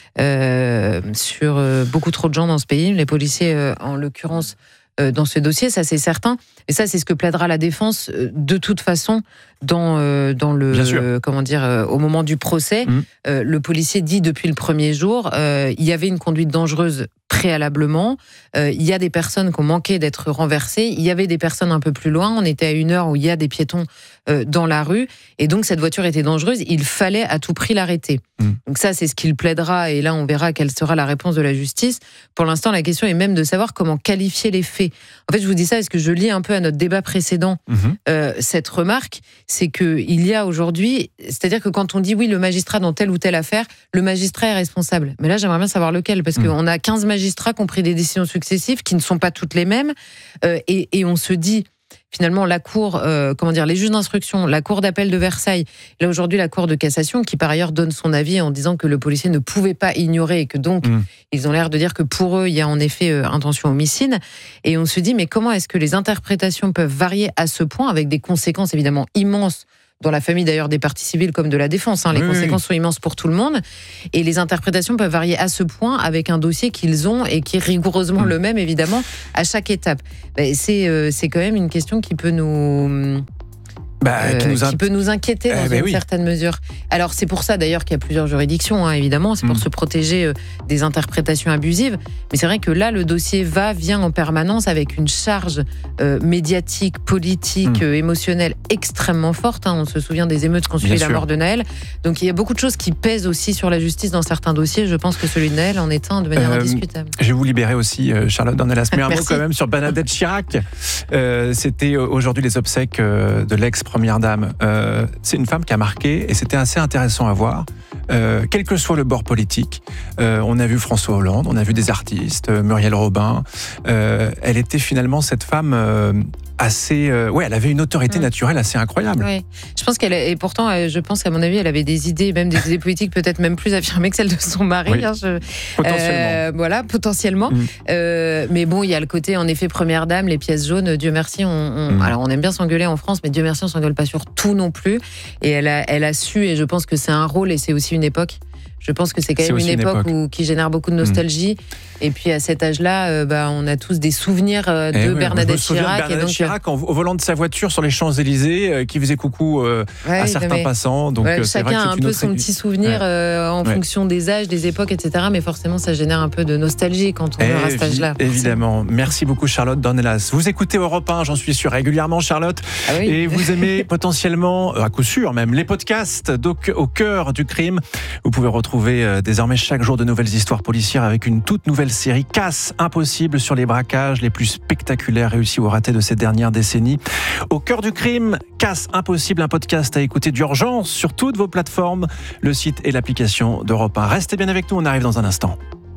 euh, sur euh, beaucoup trop de gens dans ce pays. Les policiers, euh, en l'occurrence, euh, dans ce dossier, ça c'est certain. Et ça, c'est ce que plaidera la défense euh, de toute façon dans, euh, dans le... Euh, comment dire, euh, au moment du procès. Mmh. Euh, le policier dit depuis le premier jour, euh, il y avait une conduite dangereuse préalablement. Euh, il y a des personnes qui ont manqué d'être renversées. Il y avait des personnes un peu plus loin. On était à une heure où il y a des piétons euh, dans la rue. Et donc, cette voiture était dangereuse. Il fallait à tout prix l'arrêter. Mmh. Donc ça, c'est ce qu'il plaidera. Et là, on verra quelle sera la réponse de la justice. Pour l'instant, la question est même de savoir comment qualifier les faits. En fait, je vous dis ça parce que je lis un peu à notre débat précédent mmh. euh, cette remarque. C'est qu'il y a aujourd'hui... C'est-à-dire que quand on dit, oui, le magistrat dans telle ou telle affaire, le magistrat est responsable. Mais là, j'aimerais bien savoir lequel. Parce mmh. qu'on a quinze magistrats qui ont pris des décisions successives qui ne sont pas toutes les mêmes. Euh, et, et on se dit... Finalement, la cour, euh, comment dire, les juges d'instruction, la cour d'appel de Versailles, là aujourd'hui la cour de cassation, qui par ailleurs donne son avis en disant que le policier ne pouvait pas ignorer et que donc mmh. ils ont l'air de dire que pour eux il y a en effet euh, intention homicide. Et on se dit mais comment est-ce que les interprétations peuvent varier à ce point avec des conséquences évidemment immenses dans la famille d'ailleurs des parties civiles comme de la défense. Hein. Les oui, conséquences oui. sont immenses pour tout le monde. Et les interprétations peuvent varier à ce point avec un dossier qu'ils ont et qui est rigoureusement mmh. le même, évidemment, à chaque étape. C'est, euh, c'est quand même une question qui peut nous... Bah, euh, qui, nous a... qui peut nous inquiéter dans eh ben une oui. certaine mesure. Alors c'est pour ça d'ailleurs qu'il y a plusieurs juridictions, hein, évidemment, c'est pour mmh. se protéger euh, des interprétations abusives. Mais c'est vrai que là, le dossier va, vient en permanence avec une charge euh, médiatique, politique, mmh. euh, émotionnelle extrêmement forte. Hein. On se souvient des émeutes qui ont suivi la mort de Naël. Donc il y a beaucoup de choses qui pèsent aussi sur la justice dans certains dossiers. Je pense que celui de Naël en est un de manière euh, indiscutable. Je vais vous libérer aussi, euh, Charlotte Dornelas. Mais un mot quand même sur Bernadette Chirac. Euh, c'était aujourd'hui les obsèques euh, de l'ex Première Dame. Euh, c'est une femme qui a marqué et c'était assez intéressant à voir. Euh, quel que soit le bord politique, euh, on a vu François Hollande, on a vu des artistes, euh, Muriel Robin. Euh, elle était finalement cette femme euh, assez, euh, ouais, elle avait une autorité mmh. naturelle assez incroyable. Oui, je pense qu'elle et pourtant, je pense qu'à mon avis, elle avait des idées, même des idées politiques peut-être même plus affirmées que celles de son mari. Oui. Hein, je, potentiellement. Euh, voilà, potentiellement. Mmh. Euh, mais bon, il y a le côté en effet Première Dame, les pièces jaunes. Dieu merci, on, on mmh. alors on aime bien s'engueuler en France, mais Dieu merci, on s'engueule pas sur tout non plus. Et elle a, elle a su, et je pense que c'est un rôle, et c'est aussi une époque. Je pense que c'est quand même une, une époque, époque où, qui génère beaucoup de nostalgie. Mmh. Et puis à cet âge-là, euh, bah, on a tous des souvenirs euh, de eh oui, Bernadette Chirac. Bernadette et donc, Chirac en, au volant de sa voiture sur les Champs-Élysées, euh, qui faisait coucou euh, ouais, à certains mais, passants. Donc, ouais, c'est chacun vrai que a un peu son petit souvenir ouais. euh, en ouais. fonction des âges, des époques, et cetera. Mais forcément, ça génère un peu de nostalgie quand on meurt à cet âge-là. Évidemment. Merci beaucoup, Charlotte Dornelas. Vous écoutez Europe un, j'en suis sûr, régulièrement, Charlotte. Ah oui. Et vous aimez potentiellement, à coup sûr même, les podcasts au cœur du crime. Vous pouvez retrouver euh, désormais chaque jour de nouvelles histoires policières avec une toute nouvelle série Casse impossible sur les braquages les plus spectaculaires réussis ou ratés de ces dernières décennies. Au cœur du crime, Casse impossible, un podcast à écouter d'urgence sur toutes vos plateformes, le site et l'application d'Europe un. Restez bien avec nous, on arrive dans un instant.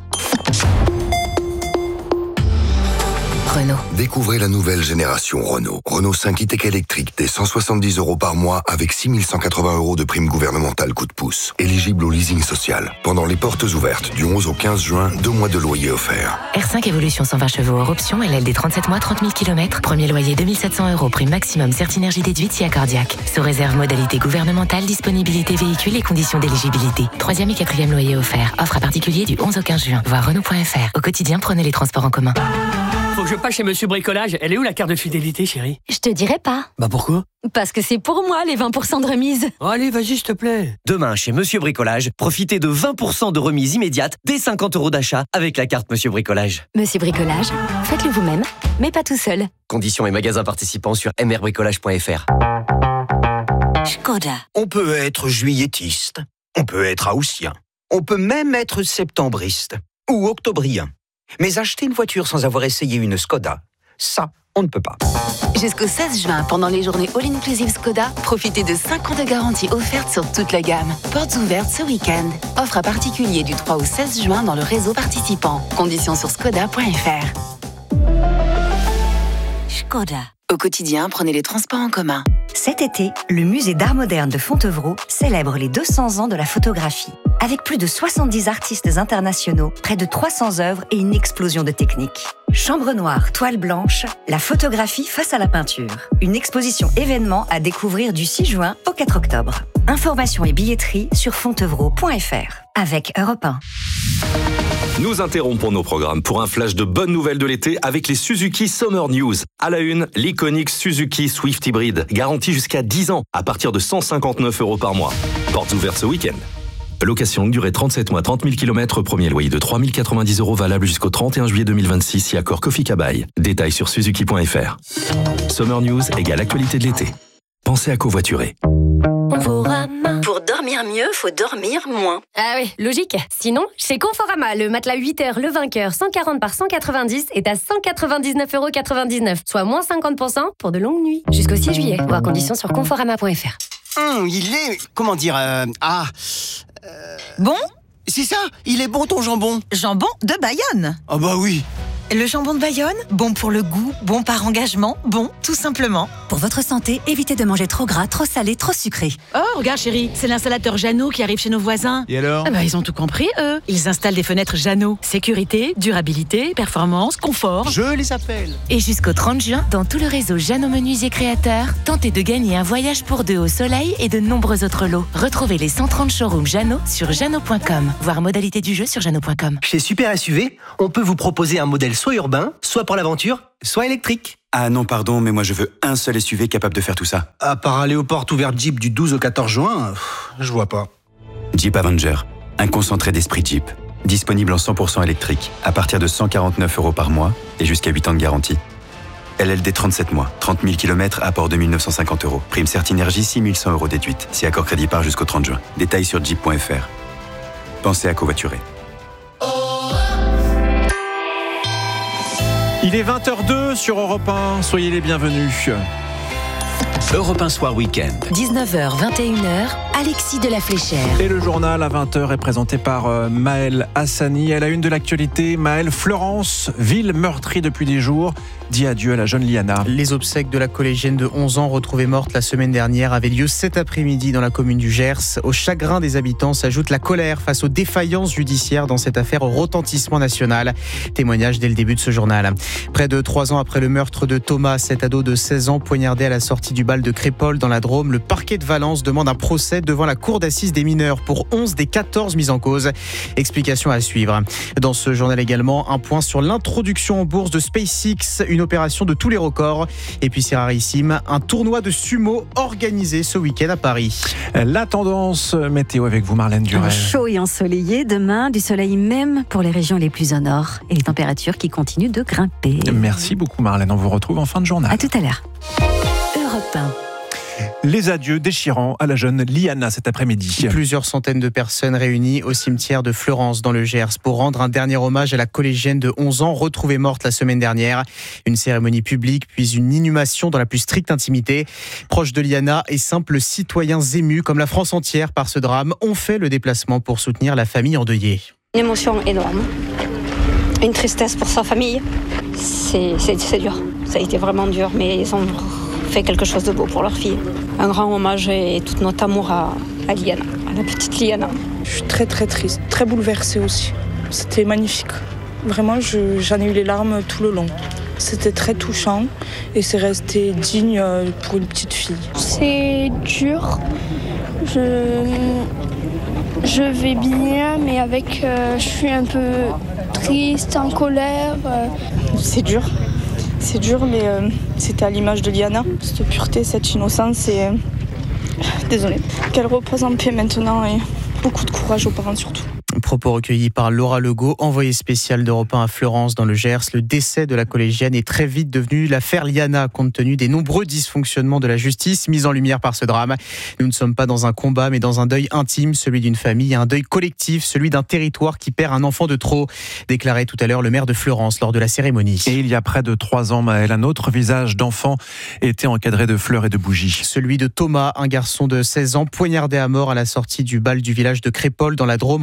Renault. Découvrez la nouvelle génération Renault. Renault cinq e-Tech électrique dès cent soixante-dix euros par mois avec six mille cent quatre-vingts euros de prime gouvernementale coup de pouce. Éligible au leasing social. Pendant les portes ouvertes du onze au quinze juin, deux mois de loyer offerts. R cinq Evolution cent vingt chevaux hors option, L L D trente-sept mois, trente mille kilomètres. Premier loyer deux mille sept cents euros, prime maximum Certinergie déduite si accordiaque. Sous réserve modalité gouvernementale, disponibilité véhicule et conditions d'éligibilité. Troisième et quatrième loyer offert. Offre à particulier du onze au quinze juin. Voir Renault point F R. Au quotidien, prenez les transports en commun. Faut que je passe chez Monsieur Bricolage. Elle est où la carte de fidélité, chérie? Je te dirai pas. Bah pourquoi? Parce que c'est pour moi les vingt pour cent de remise. Oh, allez, vas-y, s'il te plaît. Demain, chez Monsieur Bricolage, profitez de vingt pour cent de remise immédiate dès cinquante euros d'achat avec la carte Monsieur Bricolage. Monsieur Bricolage, faites-le vous-même, mais pas tout seul. Conditions et magasins participants sur m r bricolage point f r. Škoda. On peut être juillettiste, on peut être haussien, on peut même être septembriste ou octobrien. Mais acheter une voiture sans avoir essayé une Škoda, ça, on ne peut pas. Jusqu'au seize juin, pendant les journées All-Inclusive Škoda, profitez de cinq ans de garantie offerte sur toute la gamme. Portes ouvertes ce week-end. Offre à particulier du trois au seize juin dans le réseau participant. Conditions sur škoda point f r. Škoda. Au quotidien, prenez les transports en commun. Cet été, le musée d'art moderne de Fontevraud célèbre les deux cents ans de la photographie. Avec plus de soixante-dix artistes internationaux, près de trois cents œuvres et une explosion de techniques. Chambre noire, toile blanche, la photographie face à la peinture. Une exposition événement à découvrir du six juin au quatre octobre. Informations et billetterie sur fontevraud point f r. Avec Europe un. Nous interrompons nos programmes pour un flash de bonnes nouvelles de l'été avec les Suzuki Summer News. À la une, l'iconique Suzuki Swift Hybrid, garantie jusqu'à dix ans à partir de cent cinquante-neuf euros par mois. Portes ouvertes ce week-end. Location durée trente-sept mois, trente mille kilomètres, premier loyer de trois mille quatre-vingt-dix euros valable jusqu'au trente et un juillet deux mille vingt-six si accord Kofi Kabai. Détails sur suzuki point f r. Summer News égale actualité de l'été. Pensez à covoiturer. Pour dormir mieux, faut dormir moins. Ah oui, logique. Sinon, chez Conforama, le matelas huit heures Le Vainqueur cent quarante par cent quatre-vingt-dix est à cent quatre-vingt-dix-neuf euros quatre-vingt-dix-neuf, soit moins cinquante pour cent pour de longues nuits. Jusqu'au six juillet. Voir conditions sur conforama point f r. Hum, il est... Comment dire euh, Ah... Euh... Bon ? C'est ça, il est bon ton jambon. Jambon de Bayonne. Ah bah oui. Le jambon de Bayonne, bon pour le goût, bon par engagement, bon tout simplement. Pour votre santé, évitez de manger trop gras, trop salé, trop sucré. Oh, regarde chérie, c'est l'installateur Jeannot qui arrive chez nos voisins. Et alors ? Ah bah ils ont tout compris, eux. Ils installent des fenêtres Jeannot. Sécurité, durabilité, performance, confort. Je les appelle. Et jusqu'au trente juin, dans tout le réseau Jeannot Menuisier Créateurs, tentez de gagner un voyage pour deux au soleil et de nombreux autres lots. Retrouvez les cent trente showrooms Jeannot sur jeannot point com. Voir modalité du jeu sur jeannot point com. Chez Super S U V, on peut vous proposer un modèle soit urbain, soit pour l'aventure, soit électrique. Ah non, pardon, mais moi je veux un seul S U V capable de faire tout ça. À part aller aux portes ouvertes Jeep du douze au quatorze juin, pff, je vois pas. Jeep Avenger, un concentré d'esprit Jeep. Disponible en cent pour cent électrique, à partir de cent quarante-neuf euros par mois et jusqu'à huit ans de garantie. L L D trente-sept mois, trente mille kilomètres, apport deux mille neuf cent cinquante euros. Prime Certinergie, six mille cent euros déduite, si accord crédit par jusqu'au trente juin. Détails sur jeep point f r. Pensez à covoiturer. Il est vingt heures deux sur Europe un, soyez les bienvenus. Europe un Soir Week-end. dix-neuf heures, vingt et une heures, Alexis de la Fléchère. Et le journal à vingt heures est présenté par euh, Maëlle Hassani. À la une de l'actualité, Maëlle, Fleurance, ville meurtrie depuis des jours, dit adieu à la jeune Liana. Les obsèques de la collégienne de onze ans retrouvée morte la semaine dernière avaient lieu cet après-midi dans la commune du Gers. Au chagrin des habitants s'ajoute la colère face aux défaillances judiciaires dans cette affaire au retentissement national. Témoignage dès le début de ce journal. Près de trois ans après le meurtre de Thomas, cet ado de seize ans poignardé à la sortie du bal de Crépol dans la Drôme, le parquet de Valence demande un procès devant la cour d'assises des mineurs pour onze des quatorze mises en cause. Explication à suivre. Dans ce journal également, un point sur l'introduction en bourse de SpaceX, une opération de tous les records. Et puis c'est rarissime, un tournoi de sumo organisé ce week-end à Paris. La tendance météo avec vous, Marlène Duret. Chaud et ensoleillé demain, du soleil même pour les régions les plus au nord et les températures qui continuent de grimper. Merci beaucoup, Marlène. On vous retrouve en fin de journal. À tout à l'heure. Europe un. Les adieux déchirants à la jeune Liana cet après-midi. Plusieurs centaines de personnes réunies au cimetière de Fleurance dans le Gers pour rendre un dernier hommage à la collégienne de onze ans retrouvée morte la semaine dernière. Une cérémonie publique puis une inhumation dans la plus stricte intimité. Proches de Liana et simples citoyens émus comme la France entière par ce drame ont fait le déplacement pour soutenir la famille endeuillée. Une émotion énorme, une tristesse pour sa famille. C'est, c'est, c'est dur, ça a été vraiment dur, mais ils ont fait quelque chose de beau pour leur fille. Un grand hommage et tout notre amour à, à Liana, à la petite Liana. Je suis très très triste, très bouleversée aussi. C'était magnifique. Vraiment, je, j'en ai eu les larmes tout le long. C'était très touchant et c'est resté digne pour une petite fille. C'est dur. Je, je vais bien, mais avec, euh, je suis un peu triste, en colère. Euh. C'est dur. C'est dur, mais euh, c'était à l'image de Liana. Cette pureté, cette innocence, et... Euh... Désolée. Qu'elle repose en paix maintenant, et beaucoup de courage aux parents surtout. Propos recueillis par Laura Legault, envoyée spéciale d'Europe un à Fleurance dans le Gers. Le décès de la collégienne est très vite devenu l'affaire Liana, compte tenu des nombreux dysfonctionnements de la justice mis en lumière par ce drame. Nous ne sommes pas dans un combat, mais dans un deuil intime, celui d'une famille, un deuil collectif, celui d'un territoire qui perd un enfant de trop, déclarait tout à l'heure le maire de Fleurance lors de la cérémonie. Et il y a près de trois ans, Maëlle, un autre visage d'enfant était encadré de fleurs et de bougies. Celui de Thomas, un garçon de seize ans, poignardé à mort à la sortie du bal du village de Crépol dans la Drôme en novembre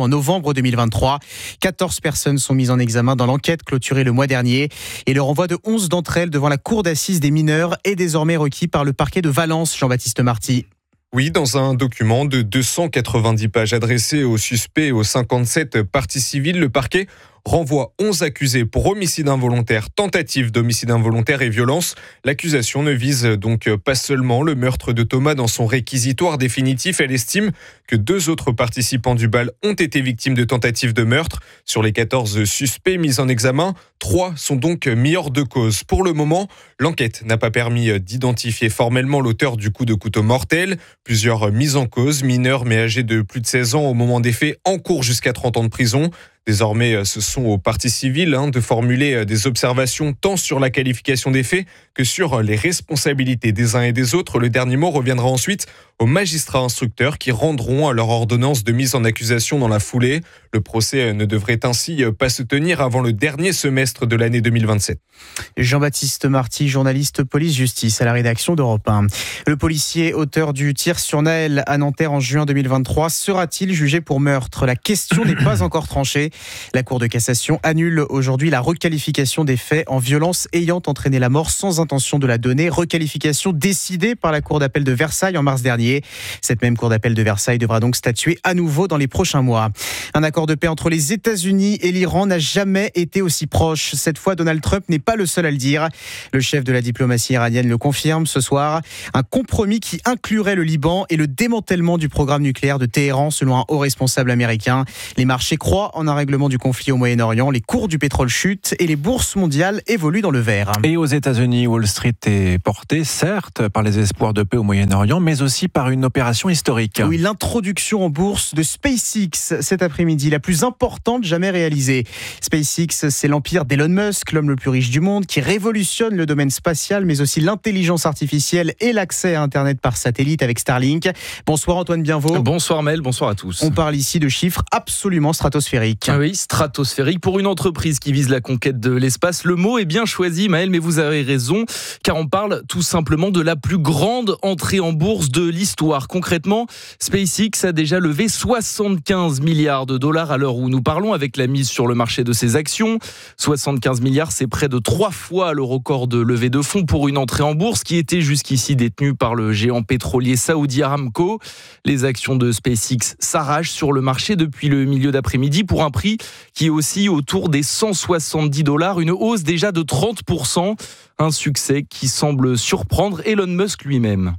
Euro deux mille vingt-trois. quatorze personnes sont mises en examen dans l'enquête clôturée le mois dernier. Et le renvoi de onze d'entre elles devant la cour d'assises des mineurs est désormais requis par le parquet de Valence, Jean-Baptiste Marty. Oui, dans un document de deux cent quatre-vingt-dix pages adressé aux suspects et aux cinquante-sept parties civiles, le parquet renvoie onze accusés pour homicide involontaire, tentative d'homicide involontaire et violence. L'accusation ne vise donc pas seulement le meurtre de Thomas dans son réquisitoire définitif. Elle estime que deux autres participants du bal ont été victimes de tentatives de meurtre. Sur les quatorze suspects mis en examen, trois sont donc mis hors de cause. Pour le moment, l'enquête n'a pas permis d'identifier formellement l'auteur du coup de couteau mortel. Plusieurs mises en cause, mineurs mais âgés de plus de seize ans au moment des faits, encourent jusqu'à trente ans de prison. Désormais, ce sont aux parties civiles hein, de formuler des observations tant sur la qualification des faits que sur les responsabilités des uns et des autres. Le dernier mot reviendra ensuite aux magistrats instructeurs qui rendront leur ordonnance de mise en accusation dans la foulée. Le procès ne devrait ainsi pas se tenir avant le dernier semestre de l'année deux mille vingt-sept. Jean-Baptiste Marty, journaliste police-justice à la rédaction d'Europe un. Le policier auteur du tir sur Naël à Nanterre en juin deux mille vingt-trois sera-t-il jugé pour meurtre ? La question n'est pas encore tranchée. La Cour de cassation annule aujourd'hui la requalification des faits en violence ayant entraîné la mort sans intention de la donner. Requalification décidée par la Cour d'appel de Versailles en mars dernier. Cette même Cour d'appel de Versailles devra donc statuer à nouveau dans les prochains mois. Un accord de paix entre les États-Unis et l'Iran n'a jamais été aussi proche. Cette fois, Donald Trump n'est pas le seul à le dire. Le chef de la diplomatie iranienne le confirme ce soir. Un compromis qui inclurait le Liban et le démantèlement du programme nucléaire de Téhéran, selon un haut responsable américain. Les marchés croient en un règlement du conflit au Moyen-Orient. Les cours du pétrole chutent et les bourses mondiales évoluent dans le vert. Et aux États-Unis, Wall Street est portée, certes, par les espoirs de paix au Moyen-Orient, mais aussi par une opération historique. Oui, l'introduction en bourse de SpaceX cet après-midi, la plus importante jamais réalisée. SpaceX, c'est l'empire d'Elon Musk, l'homme le plus riche du monde, qui révolutionne le domaine spatial, mais aussi l'intelligence artificielle et l'accès à Internet par satellite avec Starlink. Bonsoir Antoine Bienvaux. Bonsoir Mel, bonsoir à tous. On parle ici de chiffres absolument stratosphériques. Ah oui, stratosphérique. Pour une entreprise qui vise la conquête de l'espace, le mot est bien choisi, Maël, mais vous avez raison, car on parle tout simplement de la plus grande entrée en bourse de l'histoire. Concrètement, SpaceX a déjà levé soixante-quinze milliards de dollars à l'heure où nous parlons, avec la mise sur le marché de ses actions. soixante-quinze milliards, c'est près de trois fois le record de levée de fonds pour une entrée en bourse qui était jusqu'ici détenue par le géant pétrolier Saudi Aramco. Les actions de SpaceX s'arrachent sur le marché depuis le milieu d'après-midi pour un prix qui est aussi autour des cent soixante-dix dollars, une hausse déjà de trente pour cent, un succès qui semble surprendre Elon Musk lui-même.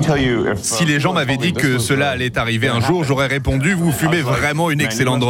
Si les gens m'avaient dit que cela allait arriver un jour, j'aurais répondu « Vous fumez vraiment une excellente drogue ».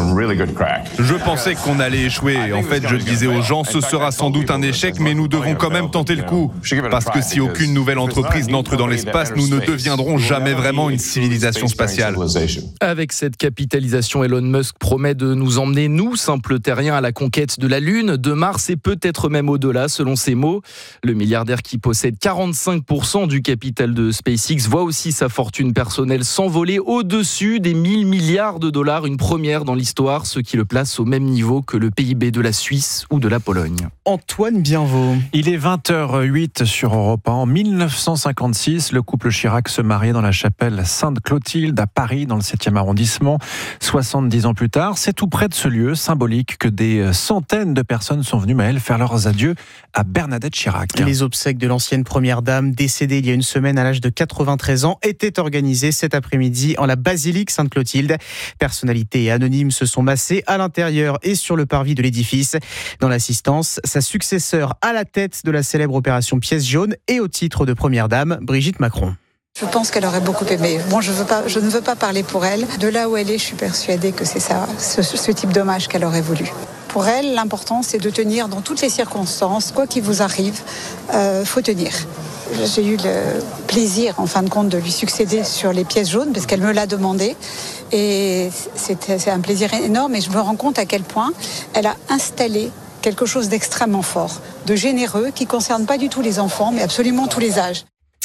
Je pensais qu'on allait échouer. En fait, je disais aux gens « Ce sera sans doute un échec, mais nous devons quand même tenter le coup. Parce que si aucune nouvelle entreprise n'entre dans l'espace, nous ne deviendrons jamais vraiment une civilisation spatiale. » Avec cette capitalisation, Elon Musk promet de nous emmener, nous, simples terriens, à la conquête de la Lune, de Mars et peut-être même au-delà, selon ses mots. Le milliardaire qui possède quarante-cinq pour cent du capital de SpaceX voit aussi sa fortune personnelle s'envoler au-dessus des mille milliards de dollars, une première dans l'histoire, ce qui le place au même niveau que le P I B de la Suisse ou de la Pologne. Antoine Bienvaux. Il est vingt heures huit sur Europe un. En mille neuf cent cinquante-six, le couple Chirac se mariait dans la chapelle Sainte-Clotilde à Paris, dans le septième arrondissement. soixante-dix ans plus tard, c'est tout près de ce lieu symbolique que des centaines de personnes sont venues, Maël, faire leurs adieux à Bernadette Chirac. Les obsèques de l'ancienne première dame, décédée il y a une semaine à l'âge de quatre-vingt-treize ans, étaient organisées cet après-midi en la basilique Sainte-Clotilde. Personnalités et anonymes se sont massés à l'intérieur et sur le parvis de l'édifice. Dans l'assistance, sa successeur à la tête de la célèbre opération Pièce jaune et au titre de première dame, Brigitte Macron. Je pense qu'elle aurait beaucoup aimé. Bon, je, veux pas, je ne veux pas parler pour elle. De là où elle est, je suis persuadée que c'est ça, ce, ce type d'hommage qu'elle aurait voulu. Pour elle, l'important, c'est de tenir dans toutes les circonstances. Quoi qu'il vous arrive, euh, faut tenir. J'ai eu le plaisir, en fin de compte, de lui succéder sur les pièces jaunes, parce qu'elle me l'a demandé. Et c'est, c'est un plaisir énorme. Et je me rends compte à quel point elle a installé quelque chose d'extrêmement fort, de généreux, qui ne concerne pas du tout les enfants, mais absolument tous les âges.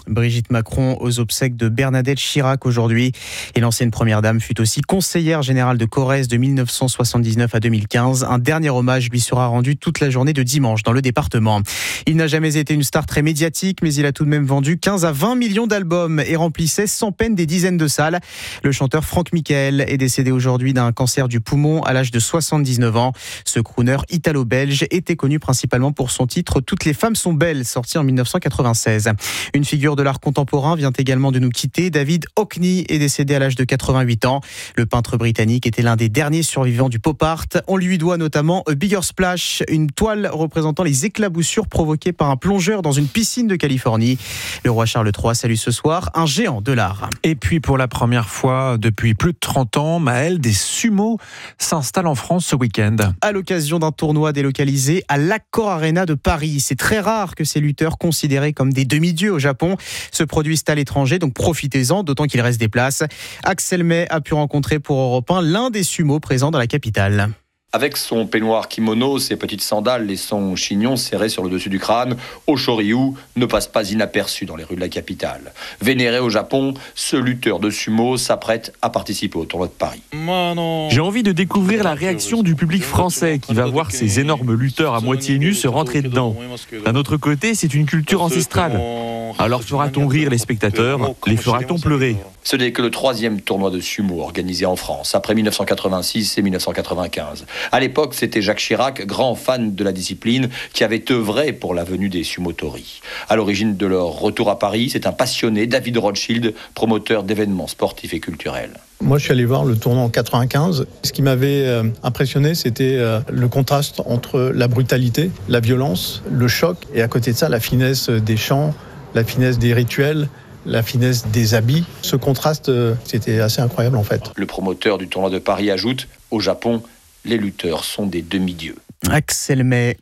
Brigitte Macron aux obsèques de Bernadette Chirac aujourd'hui. Et l'ancienne première dame fut aussi conseillère générale de Corrèze de mille neuf cent soixante-dix-neuf à deux mille quinze. Un dernier hommage lui sera rendu toute la journée de dimanche dans le département. Il n'a jamais été une star très médiatique, mais il a tout de même vendu quinze à vingt millions d'albums et remplissait sans peine des dizaines de salles. Le chanteur Franck Michael est décédé aujourd'hui d'un cancer du poumon à l'âge de soixante-dix-neuf ans. Ce crooner italo-belge était connu principalement pour son titre « Toutes les femmes sont belles », sorti en mille neuf cent quatre-vingt-seize. Une figure de l'art contemporain vient également de nous quitter. David Hockney est décédé à l'âge de quatre-vingt-huit ans. Le peintre britannique était l'un des derniers survivants du pop art. On lui doit notamment A Bigger Splash, une toile représentant les éclaboussures provoquées par un plongeur dans une piscine de Californie. Le roi Charles trois salue ce soir un géant de l'art. Et puis pour la première fois depuis plus de trente ans, Maël, des sumos s'installent en France ce week-end. À l'occasion d'un tournoi délocalisé à l'Accor Arena de Paris. C'est très rare que ces lutteurs considérés comme des demi-dieux au Japon se produisent à l'étranger, donc profitez-en, d'autant qu'il reste des places. Axel May a pu rencontrer pour Europe un l'un des sumos présents dans la capitale. Avec son peignoir kimono, ses petites sandales et son chignon serré sur le dessus du crâne, Oshoryu ne passe pas inaperçu dans les rues de la capitale. Vénéré au Japon, ce lutteur de sumo s'apprête à participer au tournoi de Paris. J'ai envie de découvrir la réaction du public français qui va voir ces énormes lutteurs à moitié nus se rentrer dedans. D'un autre côté, c'est une culture ancestrale. Alors fera-t-on rire les spectateurs? Les fera-t-on pleurer? Ce n'est que le troisième tournoi de sumo organisé en France, après mille neuf cent quatre-vingt-six et mille neuf cent quatre-vingt-quinze. À l'époque, c'était Jacques Chirac, grand fan de la discipline, qui avait œuvré pour la venue des sumotori. À l'origine de leur retour à Paris, c'est un passionné, David Rothschild, promoteur d'événements sportifs et culturels. Moi, je suis allé voir le tournoi en quatre-vingt-quinze. Ce qui m'avait euh, impressionné, c'était euh, le contraste entre la brutalité, la violence, le choc, et à côté de ça, la finesse des chants, la finesse des rituels, la finesse des habits. Ce contraste, euh, c'était assez incroyable en fait. Le promoteur du tournoi de Paris ajoute, au Japon, les lutteurs sont des demi-dieux. Axel May.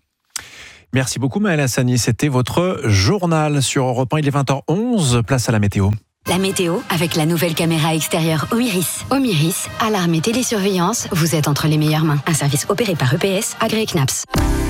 Merci beaucoup Maël Hassani, c'était votre journal sur Europe un, il est vingt heures onze, place à la météo. La météo avec la nouvelle caméra extérieure Omiris. Omiris, alarme et télésurveillance, vous êtes entre les meilleures mains. Un service opéré par E P S, agréé C N A P S.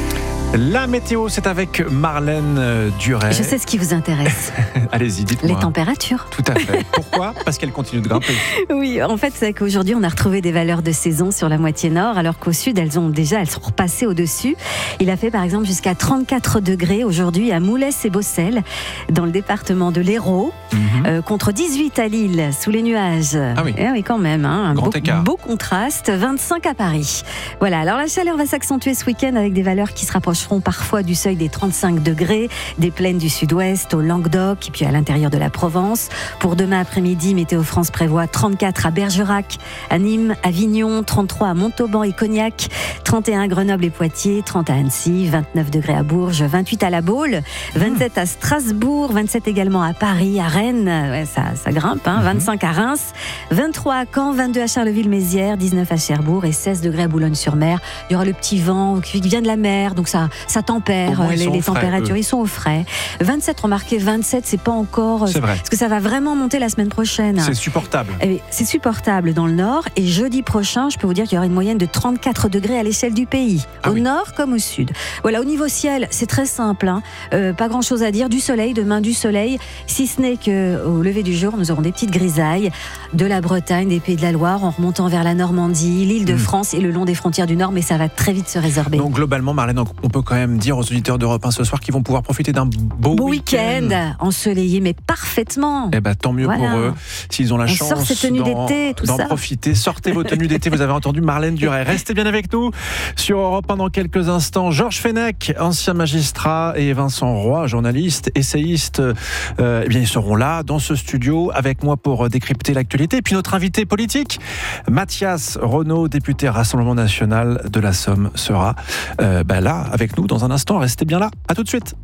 La météo, c'est avec Marlène Duret. Je sais ce qui vous intéresse. Allez-y, dites-moi. Les températures. Tout à fait. Pourquoi? Parce qu'elles continuent de grimper. Oui, en fait, c'est qu'aujourd'hui, on a retrouvé des valeurs de saison sur la moitié nord, alors qu'au sud, elles ont déjà, elles sont repassées au-dessus. Il a fait, par exemple, jusqu'à trente-quatre degrés aujourd'hui à Moulès et Bossel, dans le département de l'Hérault, mm-hmm. euh, contre dix-huit à Lille, sous les nuages. Ah oui. Eh oui, quand même. Hein, un Grand beau, écart. Beau contraste, vingt-cinq à Paris. Voilà, alors la chaleur va s'accentuer ce week-end avec des valeurs qui se rapprochent parfois du seuil des trente-cinq degrés, des plaines du sud-ouest au Languedoc et puis à l'intérieur de la Provence. Pour demain après-midi, Météo France prévoit trente-quatre à Bergerac, à Nîmes, Avignon, trente-trois à Montauban et Cognac, trente et un à Grenoble et Poitiers, trente à Annecy, vingt-neuf degrés à Bourges, vingt-huit à La Baule, vingt-sept à Strasbourg, vingt-sept également à Paris, à Rennes, ouais, ça, ça grimpe, hein, vingt-cinq à Reims, vingt-trois à Caen, vingt-deux à Charleville-Mézières, dix-neuf à Cherbourg et seize degrés à Boulogne-sur-Mer. Il y aura le petit vent qui vient de la mer, donc ça, ça tempère les, les températures. Frais, ils sont au frais. vingt-sept, remarquez, vingt-sept, c'est pas encore. C'est vrai. Parce que ça va vraiment monter la semaine prochaine. C'est supportable. Et c'est supportable dans le nord. Et jeudi prochain, je peux vous dire qu'il y aura une moyenne de trente-quatre degrés à l'échelle du pays, ah au oui. nord comme au sud. Voilà, au niveau ciel, c'est très simple. Hein. Euh, pas grand-chose à dire. Du soleil, demain du soleil, si ce n'est qu'au lever du jour, nous aurons des petites grisailles de la Bretagne, des Pays de la Loire, en remontant vers la Normandie, l'île de mmh. France et le long des frontières du nord, mais ça va très vite se résorber. Donc globalement, Marlène, on peut quand même dire aux auditeurs d'Europe un ce soir qu'ils vont pouvoir profiter d'un beau, beau week-end. week-end ensoleillé, mais parfaitement. Eh ben, tant mieux voilà. pour eux. S'ils ont la on chance sort ses tenues d'en, d'été, tout d'en ça. profiter, sortez vos tenues d'été. Vous avez entendu Marlène Duret. Restez bien avec nous sur Europe un dans quelques instants. Georges Fenech, ancien magistrat, et Vincent Roy, journaliste, essayiste, euh, eh bien, ils seront là dans ce studio avec moi pour décrypter l'actualité. Et puis notre invité politique, Mathias Renaud, député Rassemblement National de la Somme, sera euh, ben là avec nous dans un instant. Restez bien là. À tout de suite.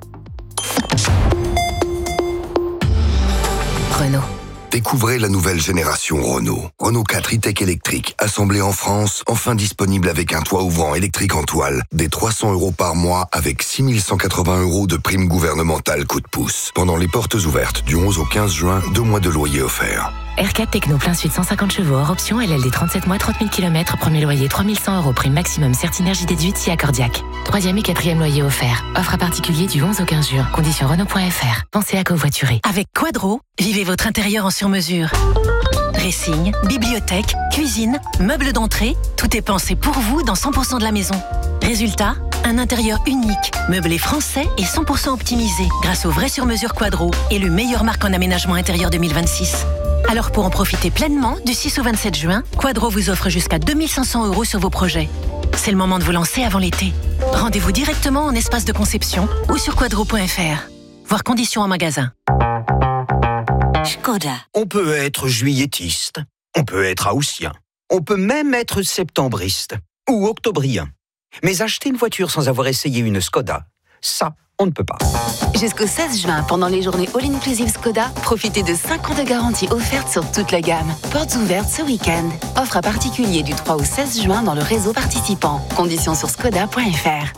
Renault. Découvrez la nouvelle génération Renault. Renault quatre e-Tech électrique, assemblé en France, enfin disponible avec un toit ouvrant électrique en toile, des trois cents euros par mois avec six mille cent quatre-vingts euros de prime gouvernementale coup de pouce. Pendant les portes ouvertes du onze au quinze juin, deux mois de loyer offerts. R quatre Techno plein sud cent cinquante chevaux hors option, L L D trente-sept mois, trente mille kilomètres, premier loyer trois mille cent euros, prime maximum Certinergie déduite si accordiaque. Troisième et quatrième loyer offert. Offre à particulier du onze au quinze juin. Conditions Renault point F R. Pensez à covoiturer. Avec Quadro, vivez votre intérieur en sur-mesure. Dressing, bibliothèque, cuisine, meubles d'entrée, tout est pensé pour vous dans cent pour cent de la maison. Résultat, un intérieur unique, meublé français et cent pour cent optimisé grâce au vrai sur-mesure Quadro et le meilleur marque en aménagement intérieur deux mille vingt-six. Alors pour en profiter pleinement, du six au vingt-sept juin, Quadro vous offre jusqu'à deux mille cinq cents euros sur vos projets. C'est le moment de vous lancer avant l'été. Rendez-vous directement en espace de conception ou sur quadro point F R. Voir conditions en magasin. Skoda. On peut être juillettiste, on peut être haussien, on peut même être septembriste ou octobrien. Mais acheter une voiture sans avoir essayé une Skoda, ça, on ne peut pas. Jusqu'au seize juin, pendant les journées All-Inclusive Skoda, profitez de cinq ans de garantie offerte sur toute la gamme. Portes ouvertes ce week-end. Offre à particulier du trois au seize juin dans le réseau participant. Conditions sur skoda point F R.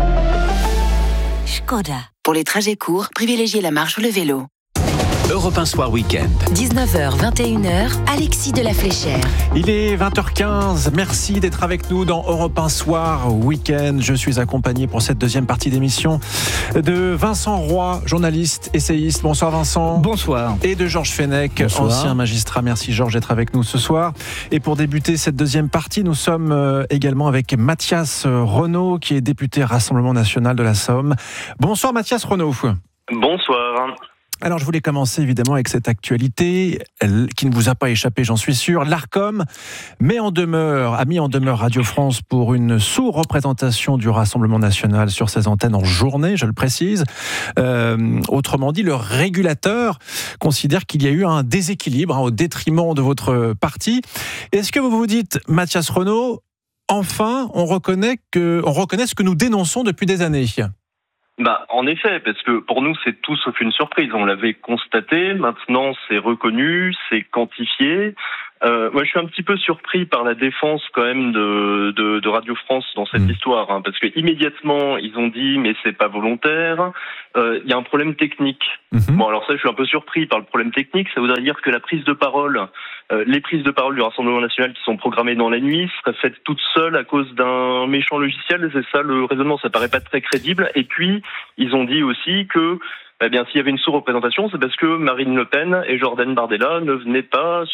Skoda. Pour les trajets courts, privilégiez la marche ou le vélo. Europe un Soir Week-end. dix-neuf heures, vingt et une heures, Alexis de la Fléchère. Il est vingt heures quinze. Merci d'être avec nous dans Europe un Soir Week-end. Je suis accompagné pour cette deuxième partie d'émission de Vincent Roy, journaliste, essayiste. Bonsoir Vincent. Bonsoir. Et de Georges Fenech, Bonsoir. ancien magistrat. Merci Georges d'être avec nous ce soir. Et pour débuter cette deuxième partie, nous sommes également avec Mathias Renaud, qui est député Rassemblement National de la Somme. Bonsoir Mathias Renaud. Bonsoir. Alors, je voulais commencer évidemment avec cette actualité qui ne vous a pas échappé, j'en suis sûr. L'Arcom met en demeure, a mis en demeure Radio France pour une sous-représentation du Rassemblement national sur ses antennes en journée, je le précise. Euh, autrement dit, le régulateur considère qu'il y a eu un déséquilibre hein, au détriment de votre parti. Est-ce que vous vous dites, Mathias Renaud, enfin, on reconnaît, que, on reconnaît ce que nous dénonçons depuis des années ? Bah, en effet, parce que pour nous, c'est tout sauf une surprise. On l'avait constaté, maintenant c'est reconnu, c'est quantifié. Euh, moi, je suis un petit peu surpris par la défense quand même de, de, de Radio France dans cette mmh. histoire, hein, parce que immédiatement ils ont dit mais c'est pas volontaire. Il euh, y a un problème technique. Mmh. Bon, alors ça, je suis un peu surpris par le problème technique. Ça voudrait dire que la prise de parole, euh, les prises de parole du Rassemblement national qui sont programmées dans la nuit seraient faites toutes seules à cause d'un méchant logiciel. C'est ça le raisonnement. Ça paraît pas très crédible. Et puis ils ont dit aussi que eh bien, s'il y avait une sous-représentation, c'est parce que Marine Le Pen et Jordan Bardella ne venaient pas